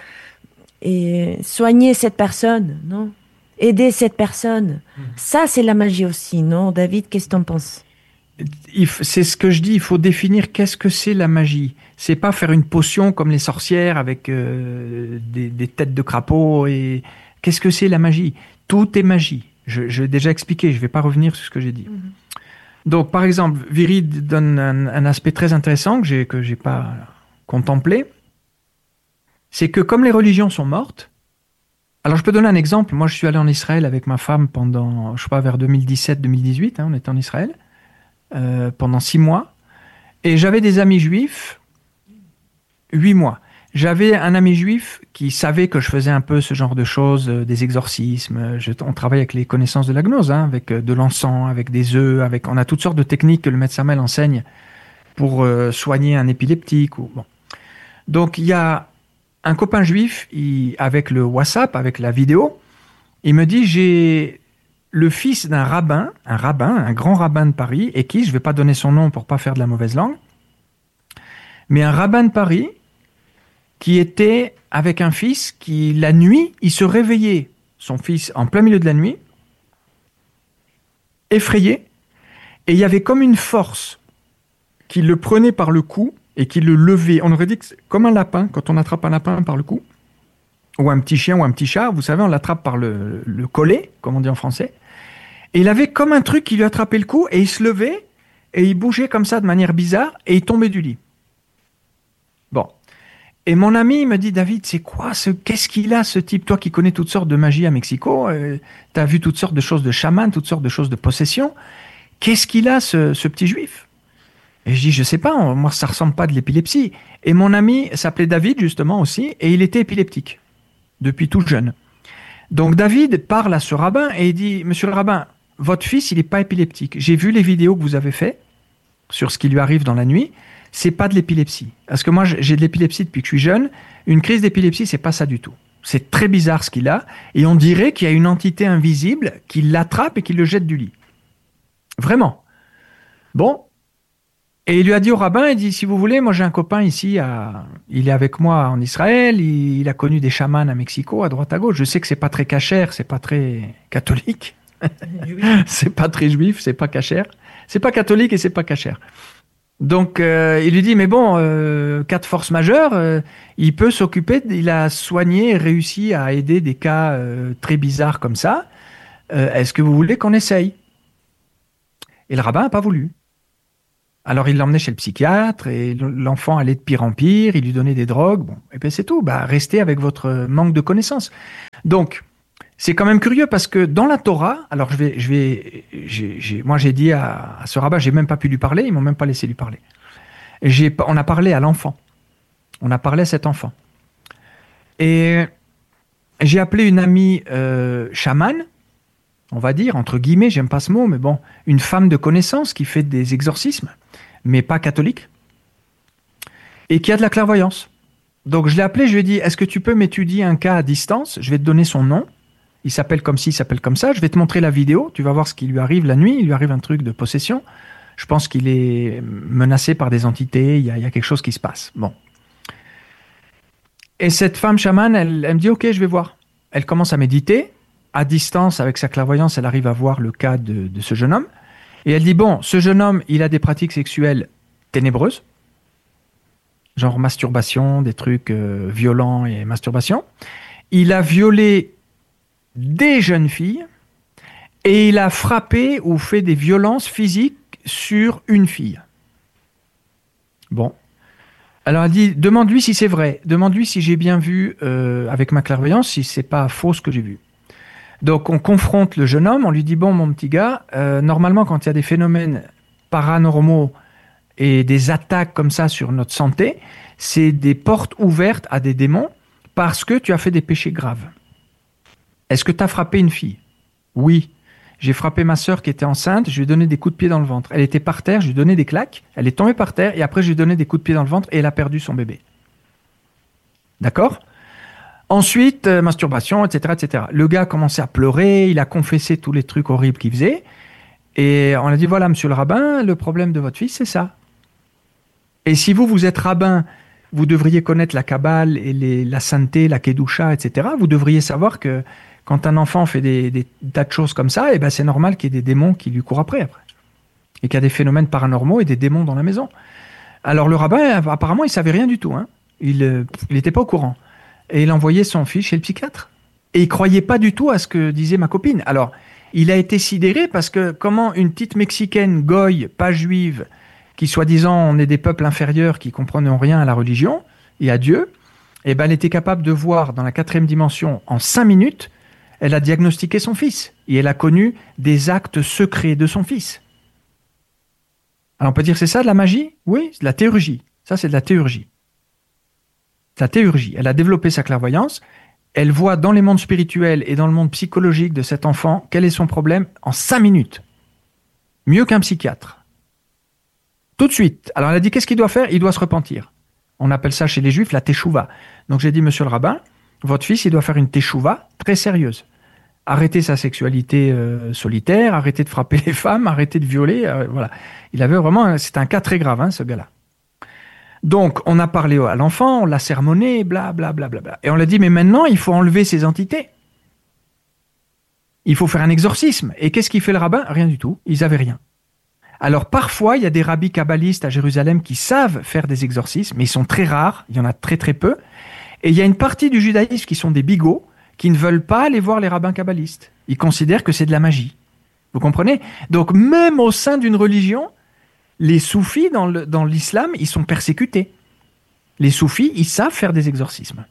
et soigner cette personne, non, aider cette personne, Mhm. ça c'est la magie aussi, non David, qu'est-ce que t'en penses? Il f- C'est ce que je dis, il faut définir qu'est-ce que c'est la magie. C'est pas faire une potion comme les sorcières avec euh, des, des têtes de crapaud et qu'est-ce que c'est la magie? Tout est magie. Je, je l'ai déjà expliqué, je vais pas revenir sur ce que j'ai dit. Mhm. Donc, par exemple, Virid donne un, un aspect très intéressant que j'ai que j'ai pas contemplé. C'est que comme les religions sont mortes, alors je peux donner un exemple. Moi, je suis allé en Israël avec ma femme pendant, je sais pas, vers deux mille dix-sept deux mille dix-huit, hein, on était en Israël euh, pendant six mois. Et j'avais des amis juifs, huit mois. J'avais un ami juif qui savait que je faisais un peu ce genre de choses, euh, des exorcismes. Je- on travaille avec les connaissances de la gnose, hein, avec euh, de l'encens, avec des œufs, avec, on a toutes sortes de techniques que le médecin Mel enseigne pour euh, soigner un épileptique. Ou, bon. Donc il y a un copain juif, il- avec le WhatsApp, avec la vidéo, il me dit, j'ai le fils d'un rabbin, un rabbin, un grand rabbin de Paris, et qui, je ne vais pas donner son nom pour pas faire de la mauvaise langue, mais un rabbin de Paris qui était avec un fils qui, la nuit, il se réveillait, son fils, en plein milieu de la nuit, effrayé, et il y avait comme une force qui le prenait par le cou et qui le levait. On aurait dit que c'est comme un lapin, quand on attrape un lapin par le cou, ou un petit chien ou un petit chat, vous savez, on l'attrape par le, le collet, comme on dit en français. Et il avait comme un truc qui lui attrapait le cou, et il se levait, et il bougeait comme ça de manière bizarre, et il tombait du lit. Bon. Et mon ami me dit, David, c'est quoi ce, qu'est-ce qu'il a ce type? Toi qui connais toutes sortes de magie à Mexico, euh, tu as vu toutes sortes de choses de chaman, toutes sortes de choses de possession. Qu'est-ce qu'il a ce, ce petit juif? Et je dis, je sais pas, on- moi ça ressemble pas de l'épilepsie. Et mon ami s'appelait David justement aussi, et il était épileptique depuis tout jeune. Donc David parle à ce rabbin et il dit, Monsieur le rabbin, votre fils il n'est pas épileptique. J'ai vu les vidéos que vous avez faites sur ce qui lui arrive dans la nuit. C'est pas de l'épilepsie. Parce que moi j'ai de l'épilepsie depuis que je suis jeune. Une crise d'épilepsie c'est pas ça du tout. C'est très bizarre ce qu'il a, et on dirait qu'il y a une entité invisible qui l'attrape et qui le jette du lit. Vraiment. Bon. Et il lui a dit au rabbin, il dit, si vous voulez, moi j'ai un copain ici, à... il est avec moi en Israël, il... il a connu des chamans à Mexico, à droite à gauche. Je sais que c'est pas très cachère, c'est pas très catholique, c'est pas très juif, c'est pas cachère, c'est pas catholique et c'est pas cachère. Donc euh, il lui dit, mais bon, euh, cas de force majeure, euh, il peut s'occuper, de... il a soigné et réussi à aider des cas euh, très bizarres comme ça. Euh, est-ce que vous voulez qu'on essaye? Et le rabbin n'a pas voulu. Alors il l'emmenait chez le psychiatre et l'enfant allait de pire en pire, il lui donnait des drogues, bon, et bien c'est tout, bah, restez avec votre manque de connaissances. Donc, c'est quand même curieux parce que dans la Torah, alors je vais, je vais, j'ai, j'ai, moi j'ai dit à, à ce rabbin, j'ai même pas pu lui parler, ils m'ont même pas laissé lui parler. J'ai, on a parlé à l'enfant, on a parlé à cet enfant. Et j'ai appelé une amie euh, chamane, on va dire, entre guillemets, j'aime pas ce mot, mais bon, une femme de connaissance qui fait des exorcismes, mais pas catholique, et qui a de la clairvoyance. Donc je l'ai appelé, je lui ai dit, est-ce que tu peux m'étudier un cas à distance? Je vais te donner son nom. Il s'appelle comme ci, il s'appelle comme ça. Je vais te montrer la vidéo. Tu vas voir ce qui lui arrive la nuit. Il lui arrive un truc de possession. Je pense qu'il est menacé par des entités. Il y a, il y a quelque chose qui se passe. Bon. Et cette femme chamane, elle, elle me dit, OK, je vais voir. Elle commence à méditer. À distance, avec sa clairvoyance, elle arrive à voir le cas de, de ce jeune homme. Et elle dit, bon, ce jeune homme, il a des pratiques sexuelles ténébreuses. Genre masturbation, des trucs euh, violents et masturbation. Il a violé des jeunes filles et il a frappé ou fait des violences physiques sur une fille. Bon. Alors elle dit, demande-lui si c'est vrai, demande-lui si j'ai bien vu euh, avec ma clairvoyance, si c'est pas faux ce que j'ai vu. Donc on confronte le jeune homme, on lui dit, bon mon petit gars, euh, normalement quand il y a des phénomènes paranormaux et des attaques comme ça sur notre santé, c'est des portes ouvertes à des démons parce que tu as fait des péchés graves. Est-ce que tu as frappé une fille? Oui. J'ai frappé ma sœur qui était enceinte, je lui ai donné des coups de pied dans le ventre. Elle était par terre, je lui ai donné des claques, elle est tombée par terre et après je lui ai donné des coups de pied dans le ventre et elle a perdu son bébé. D'accord? Ensuite, euh, masturbation, et cetera, et cetera. Le gars a commencé à pleurer, il a confessé tous les trucs horribles qu'il faisait et on a dit, voilà monsieur le rabbin, le problème de votre fils c'est ça. Et si vous, vous êtes rabbin, vous devriez connaître la Kabbale et les, la sainteté, la Kedusha, et cetera. Vous devriez savoir que quand un enfant fait des, des tas de choses comme ça, eh ben c'est normal qu'il y ait des démons qui lui courent après, après. Et qu'il y a des phénomènes paranormaux et des démons dans la maison. Alors le rabbin, apparemment, il savait rien du tout. Hein. Il n'était pas au courant. Et il envoyait son fils chez le psychiatre. Et il croyait pas du tout à ce que disait ma copine. Alors, il a été sidéré parce que comment une petite Mexicaine, goy, pas juive, qui soi-disant on est des peuples inférieurs qui comprennent rien à la religion et à Dieu, eh ben, elle était capable de voir dans la quatrième dimension en cinq minutes, elle a diagnostiqué son fils et elle a connu des actes secrets de son fils. Alors on peut dire c'est ça de la magie? Oui, c'est de la théurgie. Ça c'est de la théurgie. La théurgie. Elle a développé sa clairvoyance, elle voit dans les mondes spirituels et dans le monde psychologique de cet enfant quel est son problème en cinq minutes. Mieux qu'un psychiatre. Tout de suite. Alors elle a dit qu'est-ce qu'il doit faire? Il doit se repentir. On appelle ça chez les juifs la teshuva. Donc j'ai dit monsieur le rabbin, votre fils il doit faire une teshuva très sérieuse. Arrêter sa sexualité euh, solitaire, arrêter de frapper les femmes, arrêter de violer. Euh, voilà. Il avait vraiment, c'est un cas très grave, hein, ce gars-là. Donc on a parlé à l'enfant, on l'a sermonné, bla bla bla bla bla. Et on l'a dit mais maintenant il faut enlever ces entités. Il faut faire un exorcisme. Et qu'est-ce qu'il fait le rabbin? Rien du tout. Ils avaient rien. Alors parfois, il y a des rabbis kabbalistes à Jérusalem qui savent faire des exorcismes, mais ils sont très rares, il y en a très très peu. Et il y a une partie du judaïsme qui sont des bigots, qui ne veulent pas aller voir les rabbins kabbalistes. Ils considèrent que c'est de la magie. Vous comprenez? Donc même au sein d'une religion, les soufis dans, le, dans l'islam, ils sont persécutés. Les soufis, ils savent faire des exorcismes.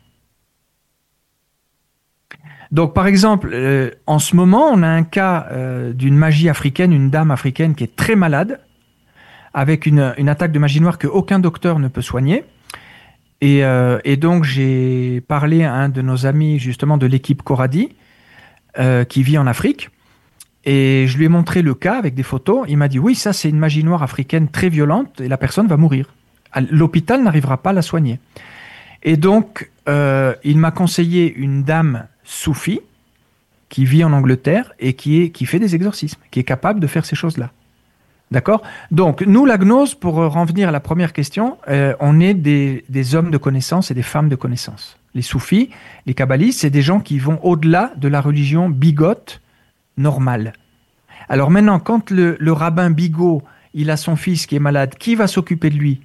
Donc, par exemple, euh, en ce moment, on a un cas euh, d'une magie africaine, une dame africaine qui est très malade, avec une, une attaque de magie noire qu'aucun docteur ne peut soigner. Et, euh, et donc, j'ai parlé à un de nos amis, justement, de l'équipe Koradi, euh, qui vit en Afrique. Et je lui ai montré le cas avec des photos. Il m'a dit, oui, ça, c'est une magie noire africaine très violente et la personne va mourir. L'hôpital n'arrivera pas à la soigner. Et donc, euh, il m'a conseillé une dame soufi qui vit en Angleterre et qui, est, qui fait des exorcismes, qui est capable de faire ces choses-là. D'accord? Donc, nous, la gnose, pour revenir à la première question, euh, on est des, des hommes de connaissance et des femmes de connaissance. Les soufis, les kabbalistes, c'est des gens qui vont au-delà de la religion bigote normale. Alors maintenant, quand le, le rabbin bigot, il a son fils qui est malade, qui va s'occuper de lui?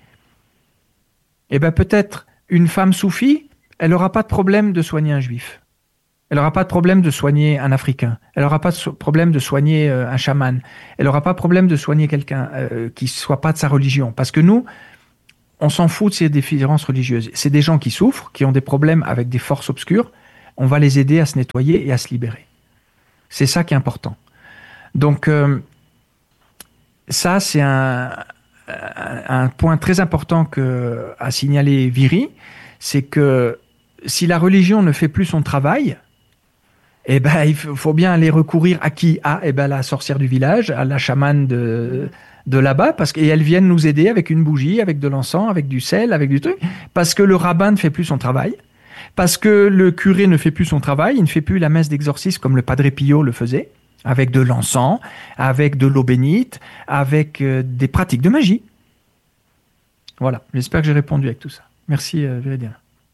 Eh bien, peut-être une femme soufie, elle n'aura pas de problème de soigner un juif. Elle n'aura pas de problème de soigner un Africain. Elle n'aura pas de so- problème de soigner euh, un chaman. Elle n'aura pas de problème de soigner quelqu'un euh, qui ne soit pas de sa religion. Parce que nous, on s'en fout de ces différences religieuses. C'est des gens qui souffrent, qui ont des problèmes avec des forces obscures. On va les aider à se nettoyer et à se libérer. C'est ça qui est important. Donc, euh, ça, c'est un, un, un point très important que, à signaler Viri. C'est que si la religion ne fait plus son travail, eh ben, il faut bien aller recourir à qui? À eh ben, la sorcière du village, à la chamane de, de là-bas, parce qu'elles viennent nous aider avec une bougie, avec de l'encens, avec du sel, avec du truc, parce que le rabbin ne fait plus son travail, parce que le curé ne fait plus son travail, il ne fait plus la messe d'exorcisme comme le Padre Pio le faisait, avec de l'encens, avec de l'eau bénite, avec euh, des pratiques de magie. Voilà, j'espère que j'ai répondu avec tout ça. Merci, euh, Viridiana.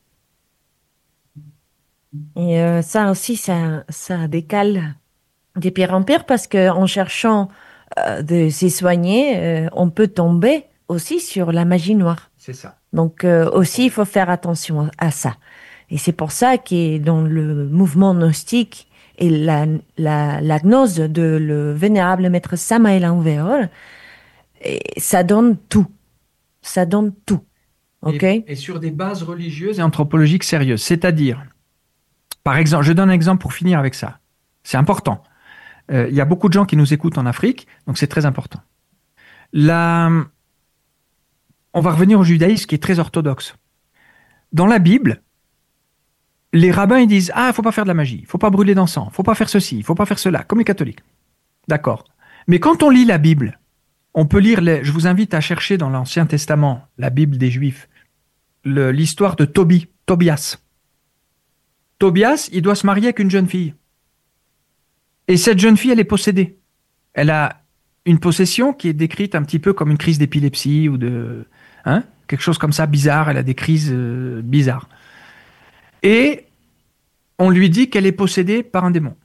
Et euh, ça aussi, ça, ça décale de pire en pire parce qu'en cherchant euh, de se soigner, euh, on peut tomber aussi sur la magie noire. C'est ça. Donc euh, aussi, il faut faire attention à ça. Et c'est pour ça que dans le mouvement gnostique et la, la, la gnose de le vénérable maître Samael Aoun-Weor, et ça donne tout. Ça donne tout. OK? Et, et sur des bases religieuses et anthropologiques sérieuses. C'est-à-dire, par exemple, je donne un exemple pour finir avec ça. C'est important. Euh, Il y a beaucoup de gens qui nous écoutent en Afrique, donc c'est très important. La... On va revenir au judaïsme qui est très orthodoxe. Dans la Bible, les rabbins ils disent ah, il faut pas faire de la magie, il faut pas brûler d'encens, il faut pas faire ceci, il faut pas faire cela, comme les catholiques. D'accord. Mais quand on lit la Bible, on peut lire. Les... Je vous invite à chercher dans l'Ancien Testament, la Bible des Juifs, le... l'histoire de Tobie, Tobias. Tobias, il doit se marier avec une jeune fille. Et cette jeune fille, elle est possédée. Elle a une possession qui est décrite un petit peu comme une crise d'épilepsie ou de... Hein, quelque chose comme ça, bizarre. Elle a des crises euh, bizarres. Et on lui dit qu'elle est possédée par un démon.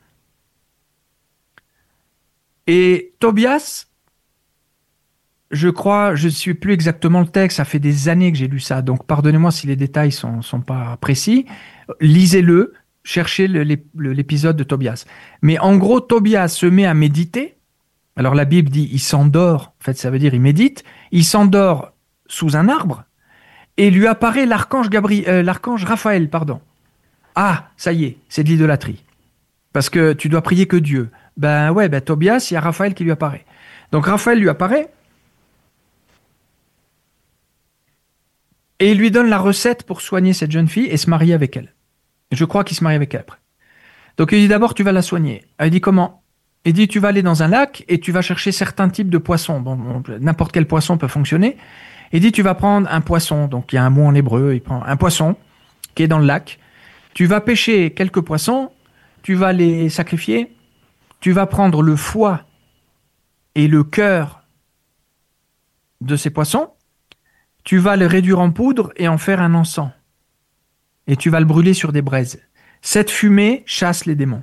Et Tobias, je crois, je ne suis plus exactement le texte, ça fait des années que j'ai lu ça, donc pardonnez-moi si les détails ne sont, sont pas précis. Lisez-le, cherchez le, le, l'épisode de Tobias. Mais en gros, Tobias se met à méditer. Alors la Bible dit il s'endort, en fait ça veut dire il médite. Il s'endort sous un arbre et lui apparaît l'archange Gabriel, euh, l'archange Raphaël, pardon. Ah, ça y est, c'est de l'idolâtrie. Parce que tu dois prier que Dieu. Ben ouais, ben Tobias, il y a Raphaël qui lui apparaît. Donc Raphaël lui apparaît et il lui donne la recette pour soigner cette jeune fille et se marier avec elle. Je crois qu'il se marie avec elle après. Donc il dit d'abord tu vas la soigner. Elle dit comment? Il dit tu vas aller dans un lac et tu vas chercher certains types de poissons. Bon, bon, n'importe quel poisson peut fonctionner. Il dit tu vas prendre un poisson. Donc il y a un mot en hébreu. Il prend un poisson qui est dans le lac. Tu vas pêcher quelques poissons. Tu vas les sacrifier. Tu vas prendre le foie et le cœur de ces poissons. Tu vas le réduire en poudre et en faire un encens. Et tu vas le brûler sur des braises. Cette fumée chasse les démons.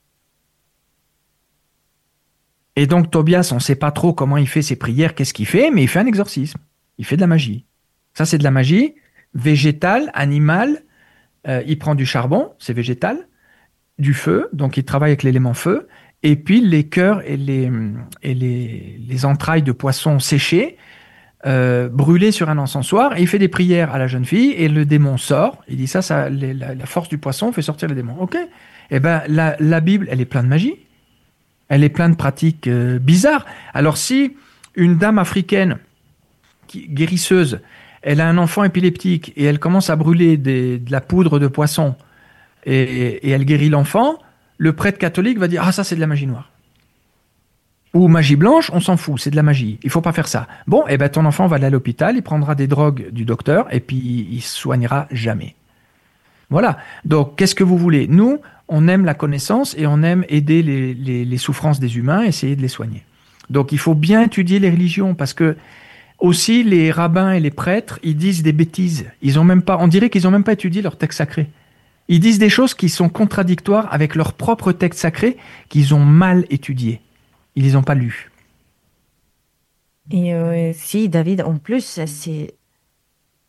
Et donc Tobias, on ne sait pas trop comment il fait ses prières, qu'est-ce qu'il fait, mais il fait un exorcisme. Il fait de la magie. Ça, c'est de la magie végétale, animale. Euh, il prend du charbon, c'est végétal, du feu, donc il travaille avec l'élément feu, et puis les cœurs et les, et les, les entrailles de poissons séchés, euh, brûlés sur un encensoir, et il fait des prières à la jeune fille, et le démon sort. Il dit ça, ça les, la, la force du poisson fait sortir les démons. Ok. Eh ben la, la Bible, elle est pleine de magie. Elle est pleine de pratiques euh, bizarres. Alors si une dame africaine qui, guérisseuse, elle a un enfant épileptique et elle commence à brûler des, de la poudre de poisson et, et elle guérit l'enfant, le prêtre catholique va dire « Ah, ça, c'est de la magie noire. » Ou magie blanche, on s'en fout, c'est de la magie. Il faut pas faire ça. Bon, eh ben ton enfant va aller à l'hôpital, il prendra des drogues du docteur et puis il se soignera jamais. Voilà. Donc, qu'est-ce que vous voulez? Nous, on aime la connaissance et on aime aider les, les, les souffrances des humains, essayer de les soigner. Donc, il faut bien étudier les religions parce que aussi les rabbins et les prêtres, ils disent des bêtises. Ils ont même pas, on dirait qu'ils n'ont même pas étudié leur texte sacré. Ils disent des choses qui sont contradictoires avec leur propre texte sacré qu'ils ont mal étudié. Ils les ont pas lus. Et euh, si, David, en plus, c'est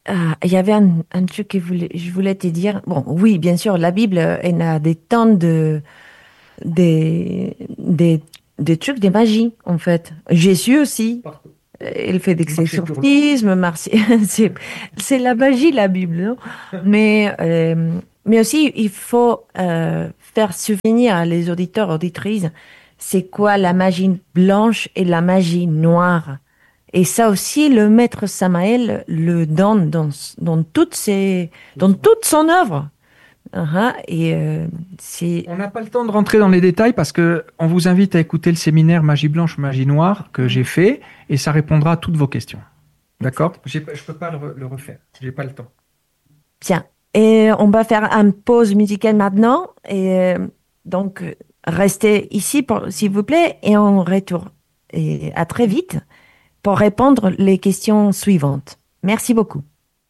Ah, il y avait un, un truc que voulais- je voulais te dire. Bon, oui, bien sûr, la Bible, elle a des tonnes de, des, des, des trucs de magie, en fait. Jésus aussi. Partout. Elle fait des Marcher sur l'eau. exorcismes, marcher. C'est, c'est la magie, la Bible, non? Mais, euh, mais aussi, il faut euh, faire souvenir les auditeurs, auditrices, c'est quoi la magie blanche et la magie noire. Et ça aussi, le maître Samaël le donne dans, dans, toutes ses, dans toute son œuvre. Uh-huh. Et euh, c'est... On n'a pas le temps de rentrer dans les détails parce que on vous invite à écouter le séminaire Magie blanche, magie noire que j'ai fait et ça répondra à toutes vos questions. D'accord? J'ai pas- Je ne peux pas le, re- le refaire. J'ai pas le temps. Bien. Et on va faire une pause musicale maintenant. Et euh, donc, euh, restez ici, pour, s'il vous plaît, et on retourne. Et à très vite pour répondre les questions suivantes. Merci beaucoup.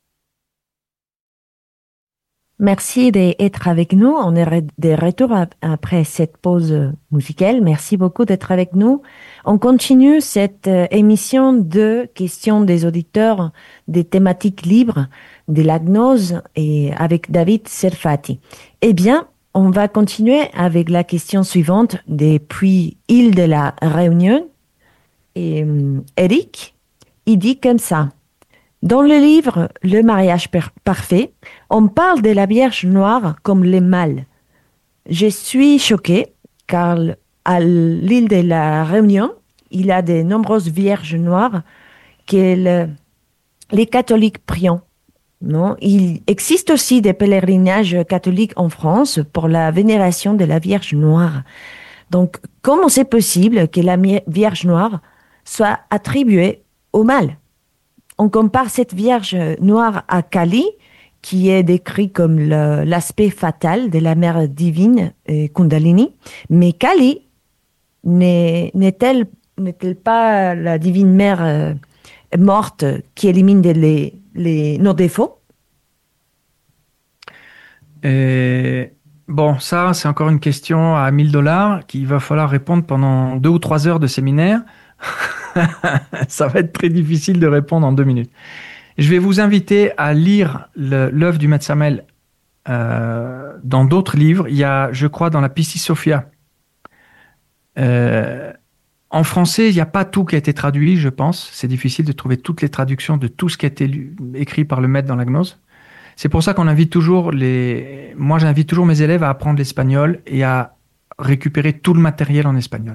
Merci d'être avec nous. On est re- de retour ap- après cette pause musicale. Merci beaucoup d'être avec nous. On continue cette euh, émission de questions des auditeurs, des thématiques libres, de la gnose et avec David Serfati. Eh bien, on va continuer avec la question suivante depuis Île de la Réunion. Et euh, Eric, il dit comme ça. Dans le livre Le mariage per- parfait, on parle de la Vierge noire comme le mal. Je suis choquée car à l'île de la Réunion, il y a de nombreuses Vierges noires que le- les catholiques prient. Non? Il existe aussi des pèlerinages catholiques en France pour la vénération de la Vierge noire. Donc, comment c'est possible que la mi- Vierge noire soit attribuée au mal? On compare cette Vierge noire à Kali, qui est décrit comme le- l'aspect fatal de la mère divine euh, Kundalini. Mais Kali n'est- n'est-elle n'est-elle pas la divine mère euh, morte qui élimine des- les, les, nos défauts? Et bon, ça, c'est encore une question à mille dollars qu'il va falloir répondre pendant deux ou trois heures de séminaire. Ça va être très difficile de répondre en deux minutes. Je vais vous inviter à lire le- l'œuvre du Maître Samael euh, dans d'autres livres. Il y a, je crois, dans la Piscis Sophia. Euh, en français, il n'y a pas tout qui a été traduit, je pense. C'est difficile de trouver toutes les traductions de tout ce qui a été lu- écrit par le Maître dans la gnose. C'est pour ça qu'on invite toujours les. Moi, j'invite toujours mes élèves à apprendre l'espagnol et à récupérer tout le matériel en espagnol.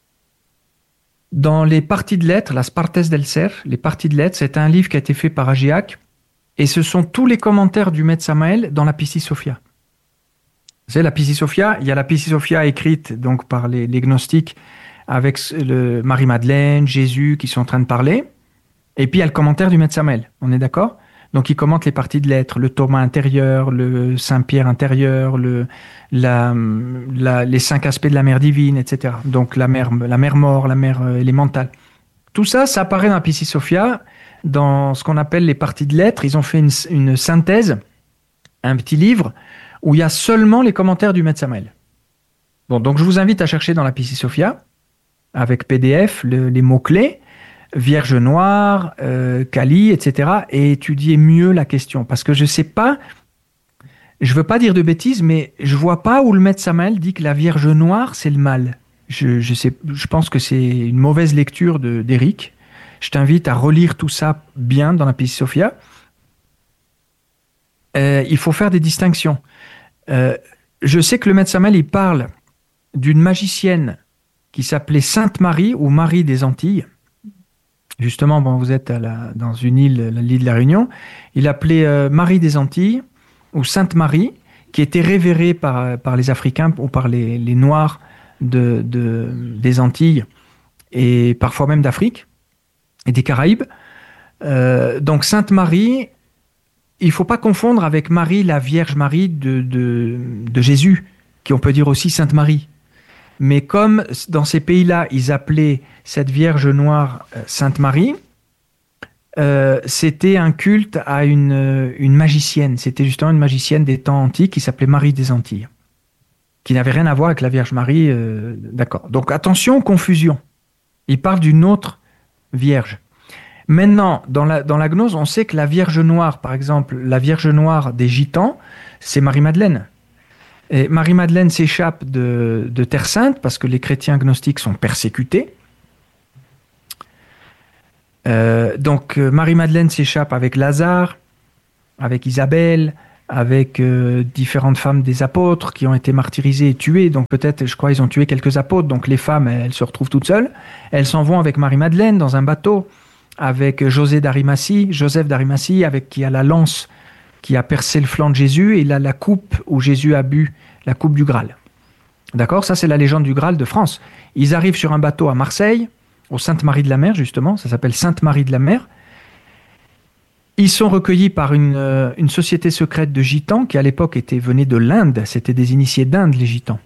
Dans les parties de lettres, Las Partes del Ser, les parties de lettres, c'est un livre qui a été fait par Agiac et ce sont tous les commentaires du Maître Samael dans la Piscis Sophia. Vous savez, la Piscis Sophia, il y a la Piscis Sophia écrite donc par les, les gnostiques avec le Marie-Madeleine, Jésus qui sont en train de parler. Et puis il y a le commentaire du Maître Samael. On est d'accord? Donc il commente les parties de lettres, le Thomas intérieur, le Saint-Pierre intérieur, le, la, la, les cinq aspects de la mer divine, et cetera. Donc la mer, la mer mort, la mer euh, élémentale. Tout ça, ça apparaît dans la Piscis Sophia, dans ce qu'on appelle les parties de lettres. Ils ont fait une, une synthèse, un petit livre, où il y a seulement les commentaires du Maître Samael. Bon, donc je vous invite à chercher dans la Piscis Sophia, avec P D F, le, les mots-clés, Vierge noire, euh, Kali, et cetera, et étudier mieux la question. Parce que je ne sais pas, je ne veux pas dire de bêtises, mais je ne vois pas où le Maître Samael dit que la Vierge noire, c'est le mal. Je, je, sais, je pense que c'est une mauvaise lecture de, d'Éric. Je t'invite à relire tout ça bien dans la Piscis Sophia. Euh, il faut faire des distinctions. Euh, je sais que le Maître Samael, il parle d'une magicienne qui s'appelait Sainte Marie ou Marie des Antilles. Justement, bon, vous êtes à la, dans une île, l'île de la Réunion. Il appelait euh, Marie des Antilles ou Sainte Marie, qui était révérée par, par les Africains ou par les, les Noirs de, de, des Antilles et parfois même d'Afrique et des Caraïbes. Euh, donc Sainte Marie, il ne faut pas confondre avec Marie, la Vierge Marie de, de, de Jésus, qui on peut dire aussi Sainte Marie. Mais comme dans ces pays-là, ils appelaient cette Vierge noire euh, Sainte Marie, euh, c'était un culte à une, une magicienne. C'était justement une magicienne des temps antiques qui s'appelait Marie des Antilles, qui n'avait rien à voir avec la Vierge Marie. Euh, d'accord. Donc attention, confusion. Il parle d'une autre Vierge. Maintenant, dans la, dans la gnose, on sait que la Vierge Noire, par exemple, la Vierge Noire des Gitans, c'est Marie-Madeleine. Et Marie-Madeleine s'échappe de, de Terre Sainte parce que les chrétiens gnostiques sont persécutés. Euh, donc euh, Marie-Madeleine s'échappe avec Lazare, avec Isabelle, avec euh, différentes femmes des apôtres qui ont été martyrisées et tuées. Donc peut-être, je crois, ils ont tué quelques apôtres. Donc les femmes, elles se retrouvent toutes seules. Elles s'en vont avec Marie-Madeleine dans un bateau, avec José d'Arimathie, Joseph d'Arimathie, avec qui a la lance qui a percé le flanc de Jésus, et il a la coupe où Jésus a bu, la coupe du Graal. D'accord? Ça, c'est la légende du Graal de France. Ils arrivent sur un bateau à Marseille, au Sainte-Marie de la Mer, justement. Ça s'appelle Sainte-Marie de la Mer. Ils sont recueillis par une, euh, une société secrète de gitans qui, à l'époque, était, venait de l'Inde. C'était des initiés d'Inde, les gitans.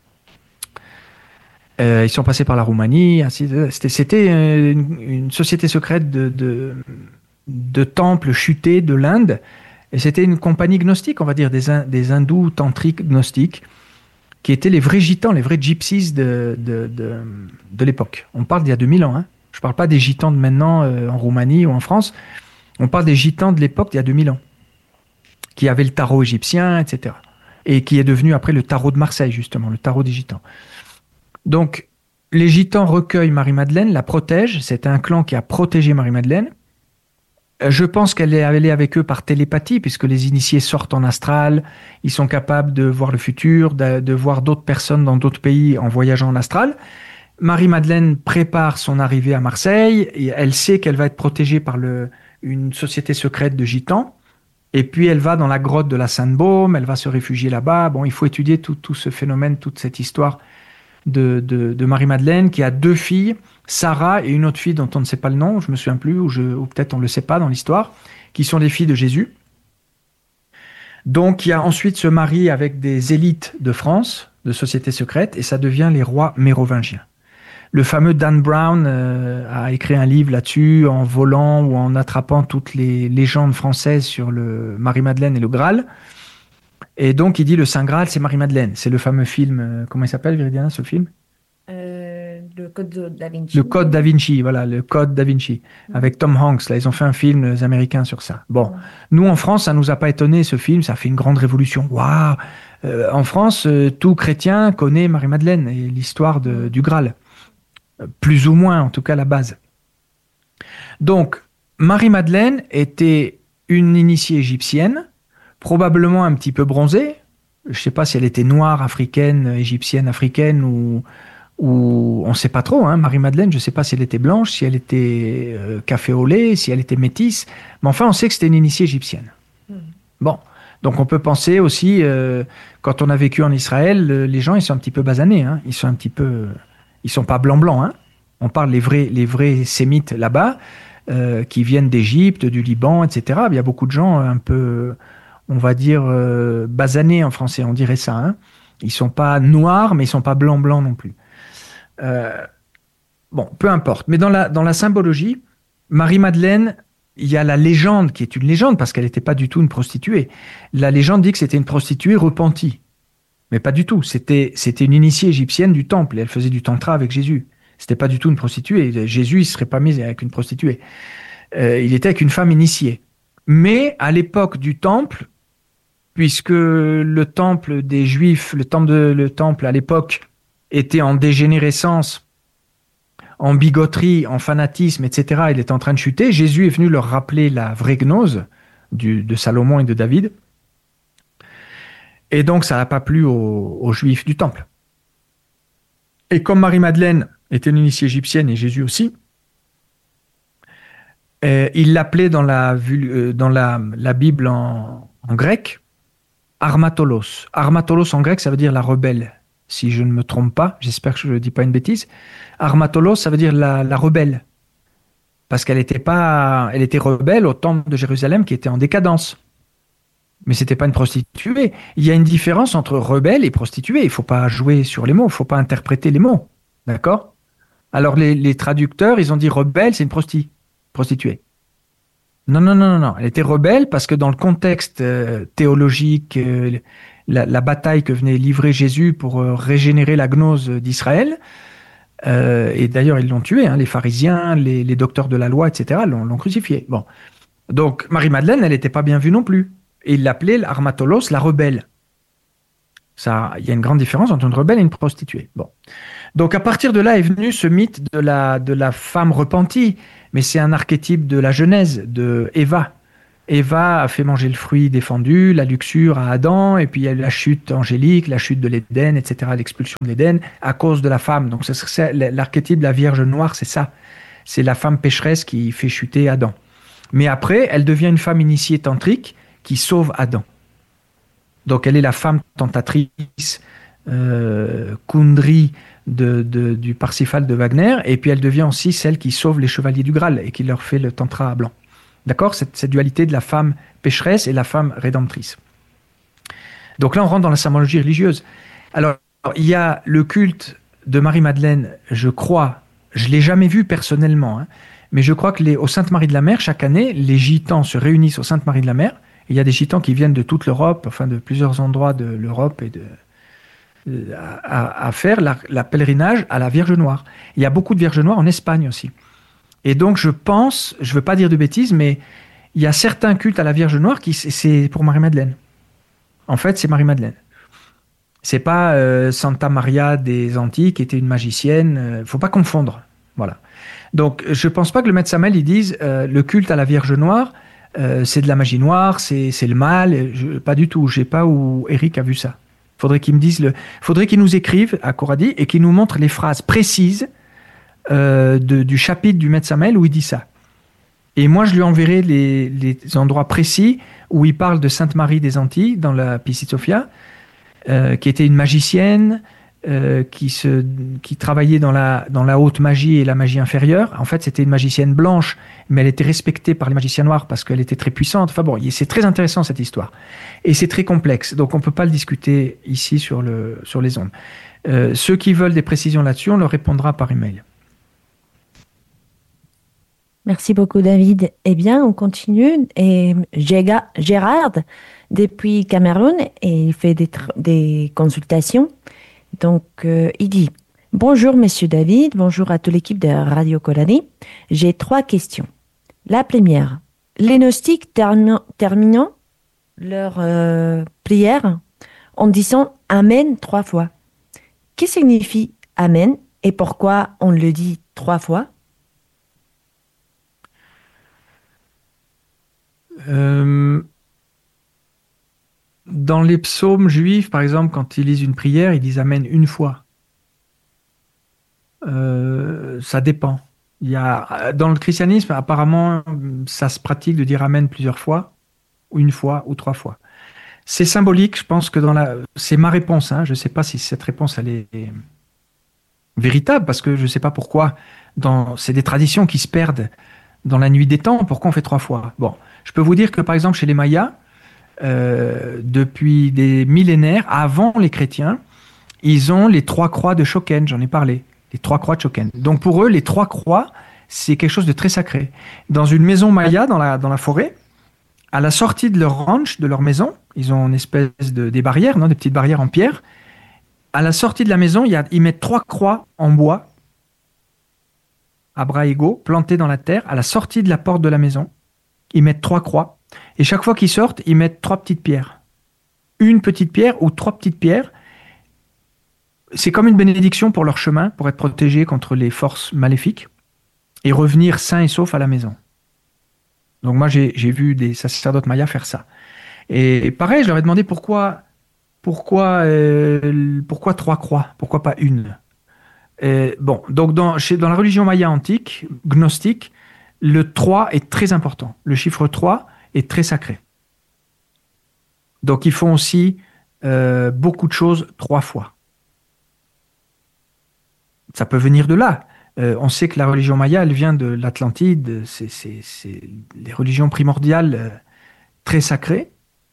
Euh, ils sont passés par la Roumanie. Ainsi, c'était c'était une, une société secrète de, de, de temples chutés de l'Inde. Et c'était une compagnie gnostique, on va dire, des, des hindous tantriques gnostiques, qui étaient les vrais gitans, les vrais gypsies de, de, de, de l'époque. On parle d'il y a deux mille ans. Hein. Je ne parle pas des gitans de maintenant euh, en Roumanie ou en France. On parle des gitans de l'époque d'il y a deux mille ans, qui avaient le tarot égyptien, et cetera. Et qui est devenu après le tarot de Marseille, justement, le tarot des gitans. Donc, les gitans recueillent Marie-Madeleine, la protègent. C'était un clan qui a protégé Marie-Madeleine. Je pense qu'elle est allée avec eux par télépathie, puisque les initiés sortent en astral, ils sont capables de voir le futur, de, de voir d'autres personnes dans d'autres pays en voyageant en astral. Marie-Madeleine prépare son arrivée à Marseille, et elle sait qu'elle va être protégée par le, une société secrète de gitans, et puis elle va dans la grotte de la Sainte-Baume, elle va se réfugier là-bas. Bon, il faut étudier tout, tout ce phénomène, toute cette histoire de, de, de Marie-Madeleine, qui a deux filles, Sarah et une autre fille dont on ne sait pas le nom, je me souviens plus, ou, je, ou peut-être on ne le sait pas dans l'histoire, qui sont les filles de Jésus. Donc il y a ensuite ce mari avec des élites de France, de sociétés secrètes, et ça devient les rois mérovingiens. Le fameux Dan Brown euh, a écrit un livre là-dessus, en volant ou en attrapant toutes les légendes françaises sur le Marie-Madeleine et le Graal. Et donc il dit le Saint Graal, c'est Marie-Madeleine. C'est le fameux film, euh, comment il s'appelle, Viridiana, ce film ? Euh, le Code de Da Vinci. Le Code Da Vinci, voilà, le Code Da Vinci, avec Tom Hanks. Là, ils ont fait un film, les Américains, sur ça. Bon, nous en France, ça nous a pas étonné, ce film, ça a fait une grande révolution. Waouh. Euh, En France, euh, tout chrétien connaît Marie-Madeleine et l'histoire de, du Graal, euh, plus ou moins, en tout cas la base. Donc, Marie-Madeleine était une initiée égyptienne, probablement un petit peu bronzée. Je ne sais pas si elle était noire, africaine, égyptienne, africaine ou ou on ne sait pas trop, hein, Marie-Madeleine, je ne sais pas si elle était blanche, si elle était euh, café au lait, si elle était métisse, mais enfin on sait que c'était une initiée égyptienne. Mmh. Bon, donc on peut penser aussi, euh, quand on a vécu en Israël, euh, les gens ils sont un petit peu basanés, hein, ils sont un petit peu, ils sont pas blancs-blancs, hein. On parle les vrais, les vrais sémites là-bas, euh, qui viennent d'Égypte, du Liban, et cetera. Il y a beaucoup de gens un peu, on va dire, euh, basanés en français, on dirait ça, hein. Ils sont pas noirs, mais ils sont pas blancs-blancs non plus. Euh, bon, peu importe. Mais dans la, dans la symbologie, Marie-Madeleine, il y a la légende qui est une légende parce qu'elle n'était pas du tout une prostituée. La légende dit que c'était une prostituée repentie. Mais pas du tout. C'était, c'était une initiée égyptienne du temple et elle faisait du tantra avec Jésus. C'était pas du tout une prostituée. Jésus, il serait pas mis avec une prostituée. Euh, il était avec une femme initiée. Mais à l'époque du temple, puisque le temple des Juifs, le temple, de, le temple à l'époque, était en dégénérescence, en bigoterie, en fanatisme, et cetera. Il était en train de chuter. Jésus est venu leur rappeler la vraie gnose du, de Salomon et de David. Et donc, ça n'a pas plu aux, aux Juifs du temple. Et comme Marie-Madeleine était une initiée égyptienne et Jésus aussi, euh, il l'appelait dans la, dans la, la Bible en, en grec Armatolos. Armatolos en grec, ça veut dire la rebelle. Si je ne me trompe pas, j'espère que je ne dis pas une bêtise. Armatolos, ça veut dire la, la rebelle. Parce qu'elle était pas, elle était rebelle au temple de Jérusalem qui était en décadence. Mais c'était pas une prostituée. Il y a une différence entre rebelle et prostituée. Il faut pas jouer sur les mots, il faut pas interpréter les mots. D'accord ? Alors les, les traducteurs, ils ont dit rebelle, c'est une prosti, prostituée. Non, non, non, non, non. Elle était rebelle parce que dans le contexte euh, théologique, euh, la, la bataille que venait livrer Jésus pour euh, régénérer la gnose d'Israël, Euh, et d'ailleurs, ils l'ont tué, hein, les pharisiens, les, les docteurs de la loi, et cetera, l'ont, l'ont crucifié. Bon. Donc, Marie-Madeleine, elle n'était pas bien vue non plus. Et ils l'appelaient l'Armatolos, la rebelle. Ça, il y a une grande différence entre une rebelle et une prostituée. Bon. Donc, à partir de là est venu ce mythe de la, de la femme repentie. Mais c'est un archétype de la Genèse, de Éva. Éva a fait manger le fruit défendu, la luxure à Adam, et puis il y a eu la chute angélique, la chute de l'Éden, et cetera, l'expulsion de l'Éden, à cause de la femme. Donc, c'est, l'archétype de la Vierge Noire, c'est ça. C'est la femme pécheresse qui fait chuter Adam. Mais après, elle devient une femme initiée tantrique qui sauve Adam. Donc, elle est la femme tentatrice, euh, Kundry de, de, du Parsifal de Wagner, et puis elle devient aussi celle qui sauve les chevaliers du Graal et qui leur fait le tantra blanc. D'accord ? Cette, cette dualité de la femme pécheresse et la femme rédemptrice. Donc là, on rentre dans la symbologie religieuse. Alors, il y a le culte de Marie-Madeleine, je crois, je ne l'ai jamais vu personnellement, hein, mais je crois que les, au Sainte-Marie de la Mer, chaque année, les gitans se réunissent au Sainte-Marie de la Mer. Il y a des gitans qui viennent de toute l'Europe, enfin de plusieurs endroits de l'Europe, et de, de à, à faire la, la pèlerinage à la Vierge Noire. Il y a beaucoup de Vierges Noires en Espagne aussi. Et donc je pense, je ne veux pas dire de bêtises, mais il y a certains cultes à la Vierge Noire qui c'est pour Marie-Madeleine. En fait, c'est Marie-Madeleine. C'est pas euh, Santa Maria des Antilles qui était une magicienne. Il euh, ne faut pas confondre. Voilà. Donc, je ne pense pas que le maître Samael ils disent euh, le culte à la Vierge Noire, euh, c'est de la magie noire, c'est, c'est le mal. Je, pas du tout. Je ne sais pas où Eric a vu ça. Il faudrait qu'il me dise le. Faudrait qu'il nous écrive à Coradi et qu'il nous montre les phrases précises euh, de, du chapitre du maître Samael où il dit ça. Et moi, je lui enverrai les, les endroits précis où il parle de Sainte Marie des Antilles dans la Piscitopia, euh, qui était une magicienne. Euh, qui, se, qui travaillait dans la, dans la haute magie et la magie inférieure. En fait, c'était une magicienne blanche, mais elle était respectée par les magiciens noirs parce qu'elle était très puissante. Enfin bon, c'est très intéressant cette histoire. Et c'est très complexe, donc on ne peut pas le discuter ici sur, le, sur les ondes. Euh, ceux qui veulent des précisions là-dessus, on leur répondra par email. Merci beaucoup, David. Eh bien, on continue. Et Gérard, depuis Cameroun, et il fait des, tr- des consultations. Donc, euh, il dit « Bonjour, Monsieur David, bonjour à toute l'équipe de Radio Coradi. J'ai trois questions. La première, les gnostiques termi- terminant leur euh, prière en disant « Amen » trois fois. Qu'est-ce que signifie « Amen » et pourquoi on le dit trois fois ? euh... Dans les psaumes juifs, par exemple, quand ils lisent une prière, ils disent Amen une fois. Euh, ça dépend. Il y a, dans le christianisme, apparemment, ça se pratique de dire Amen plusieurs fois, ou une fois, ou trois fois. C'est symbolique, je pense que dans la... C'est ma réponse, hein. Je ne sais pas si cette réponse, elle est véritable, parce que je ne sais pas pourquoi. Dans... C'est des traditions qui se perdent dans la nuit des temps. Pourquoi on fait trois fois ? Bon, je peux vous dire que, par exemple, chez les Mayas, Euh, depuis des millénaires, avant les chrétiens, ils ont les trois croix de Choquén, j'en ai parlé, les trois croix de Choquén. Donc pour eux, les trois croix, c'est quelque chose de très sacré. Dans une maison maya, dans la, dans la forêt, à la sortie de leur ranch, de leur maison, ils ont une espèce de des barrières, non, des petites barrières en pierre. À la sortie de la maison, il y a, ils mettent trois croix en bois, à bras égaux, plantées dans la terre. À la sortie de la porte de la maison, ils mettent trois croix. Et chaque fois qu'ils sortent, ils mettent trois petites pierres. Une petite pierre ou trois petites pierres. C'est comme une bénédiction pour leur chemin, pour être protégés contre les forces maléfiques et revenir sains et saufs à la maison. Donc moi, j'ai, j'ai vu des sacerdotes mayas faire ça. Et, et pareil, je leur ai demandé pourquoi, pourquoi, euh, pourquoi trois croix, pourquoi pas une. Et bon, donc dans, chez, dans la religion maya antique, gnostique, le trois est très important. Le chiffre trois est très sacré. Donc ils font aussi euh, beaucoup de choses trois fois. Ça peut venir de là. Euh, on sait que la religion maya, elle vient de l'Atlantide. C'est, c'est, c'est les religions primordiales euh, très sacrées.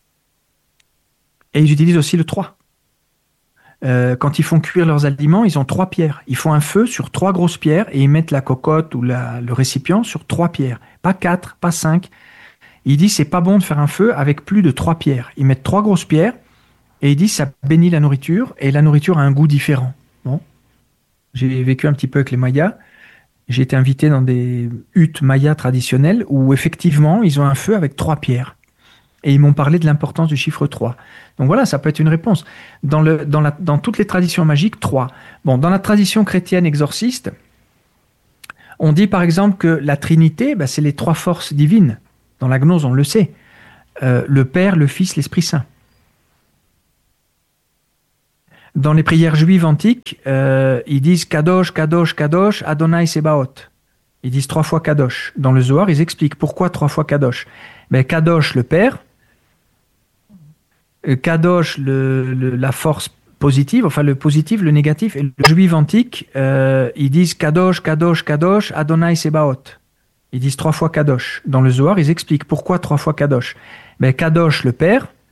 Et ils utilisent aussi le trois. Euh, quand ils font cuire leurs aliments, ils ont trois pierres. Ils font un feu sur trois grosses pierres et ils mettent la cocotte ou la, le récipient sur trois pierres. Pas quatre, pas cinq. Il dit c'est pas bon de faire un feu avec plus de trois pierres. Ils mettent trois grosses pierres et il dit ça bénit la nourriture et la nourriture a un goût différent. Bon. J'ai vécu un petit peu avec les Mayas. J'ai été invité dans des huttes mayas traditionnelles où effectivement, ils ont un feu avec trois pierres. Et ils m'ont parlé de l'importance du chiffre trois. Donc voilà, ça peut être une réponse. Dans, le, dans, la, dans toutes les traditions magiques, trois. Bon, dans la tradition chrétienne exorciste, on dit par exemple que la Trinité, bah, c'est les trois forces divines. Dans la gnose, on le sait. Euh, le Père, le Fils, l'Esprit Saint. Dans les prières juives antiques, euh, ils disent Kadosh, Kadosh, Kadosh, Adonai Sebaot. Ils disent trois fois Kadosh. Dans le Zohar, ils expliquent pourquoi trois fois Kadosh. Ben, Kadosh, le Père. Kadosh, le, le, la force positive, enfin le positif, le négatif. Et le juif antique, euh, ils disent Kadosh, Kadosh, Kadosh, Adonai Sebaot. Ils disent trois fois Kadosh. Dans le Zohar, ils expliquent pourquoi trois fois Kadosh. Ben, Kadosh, le Père.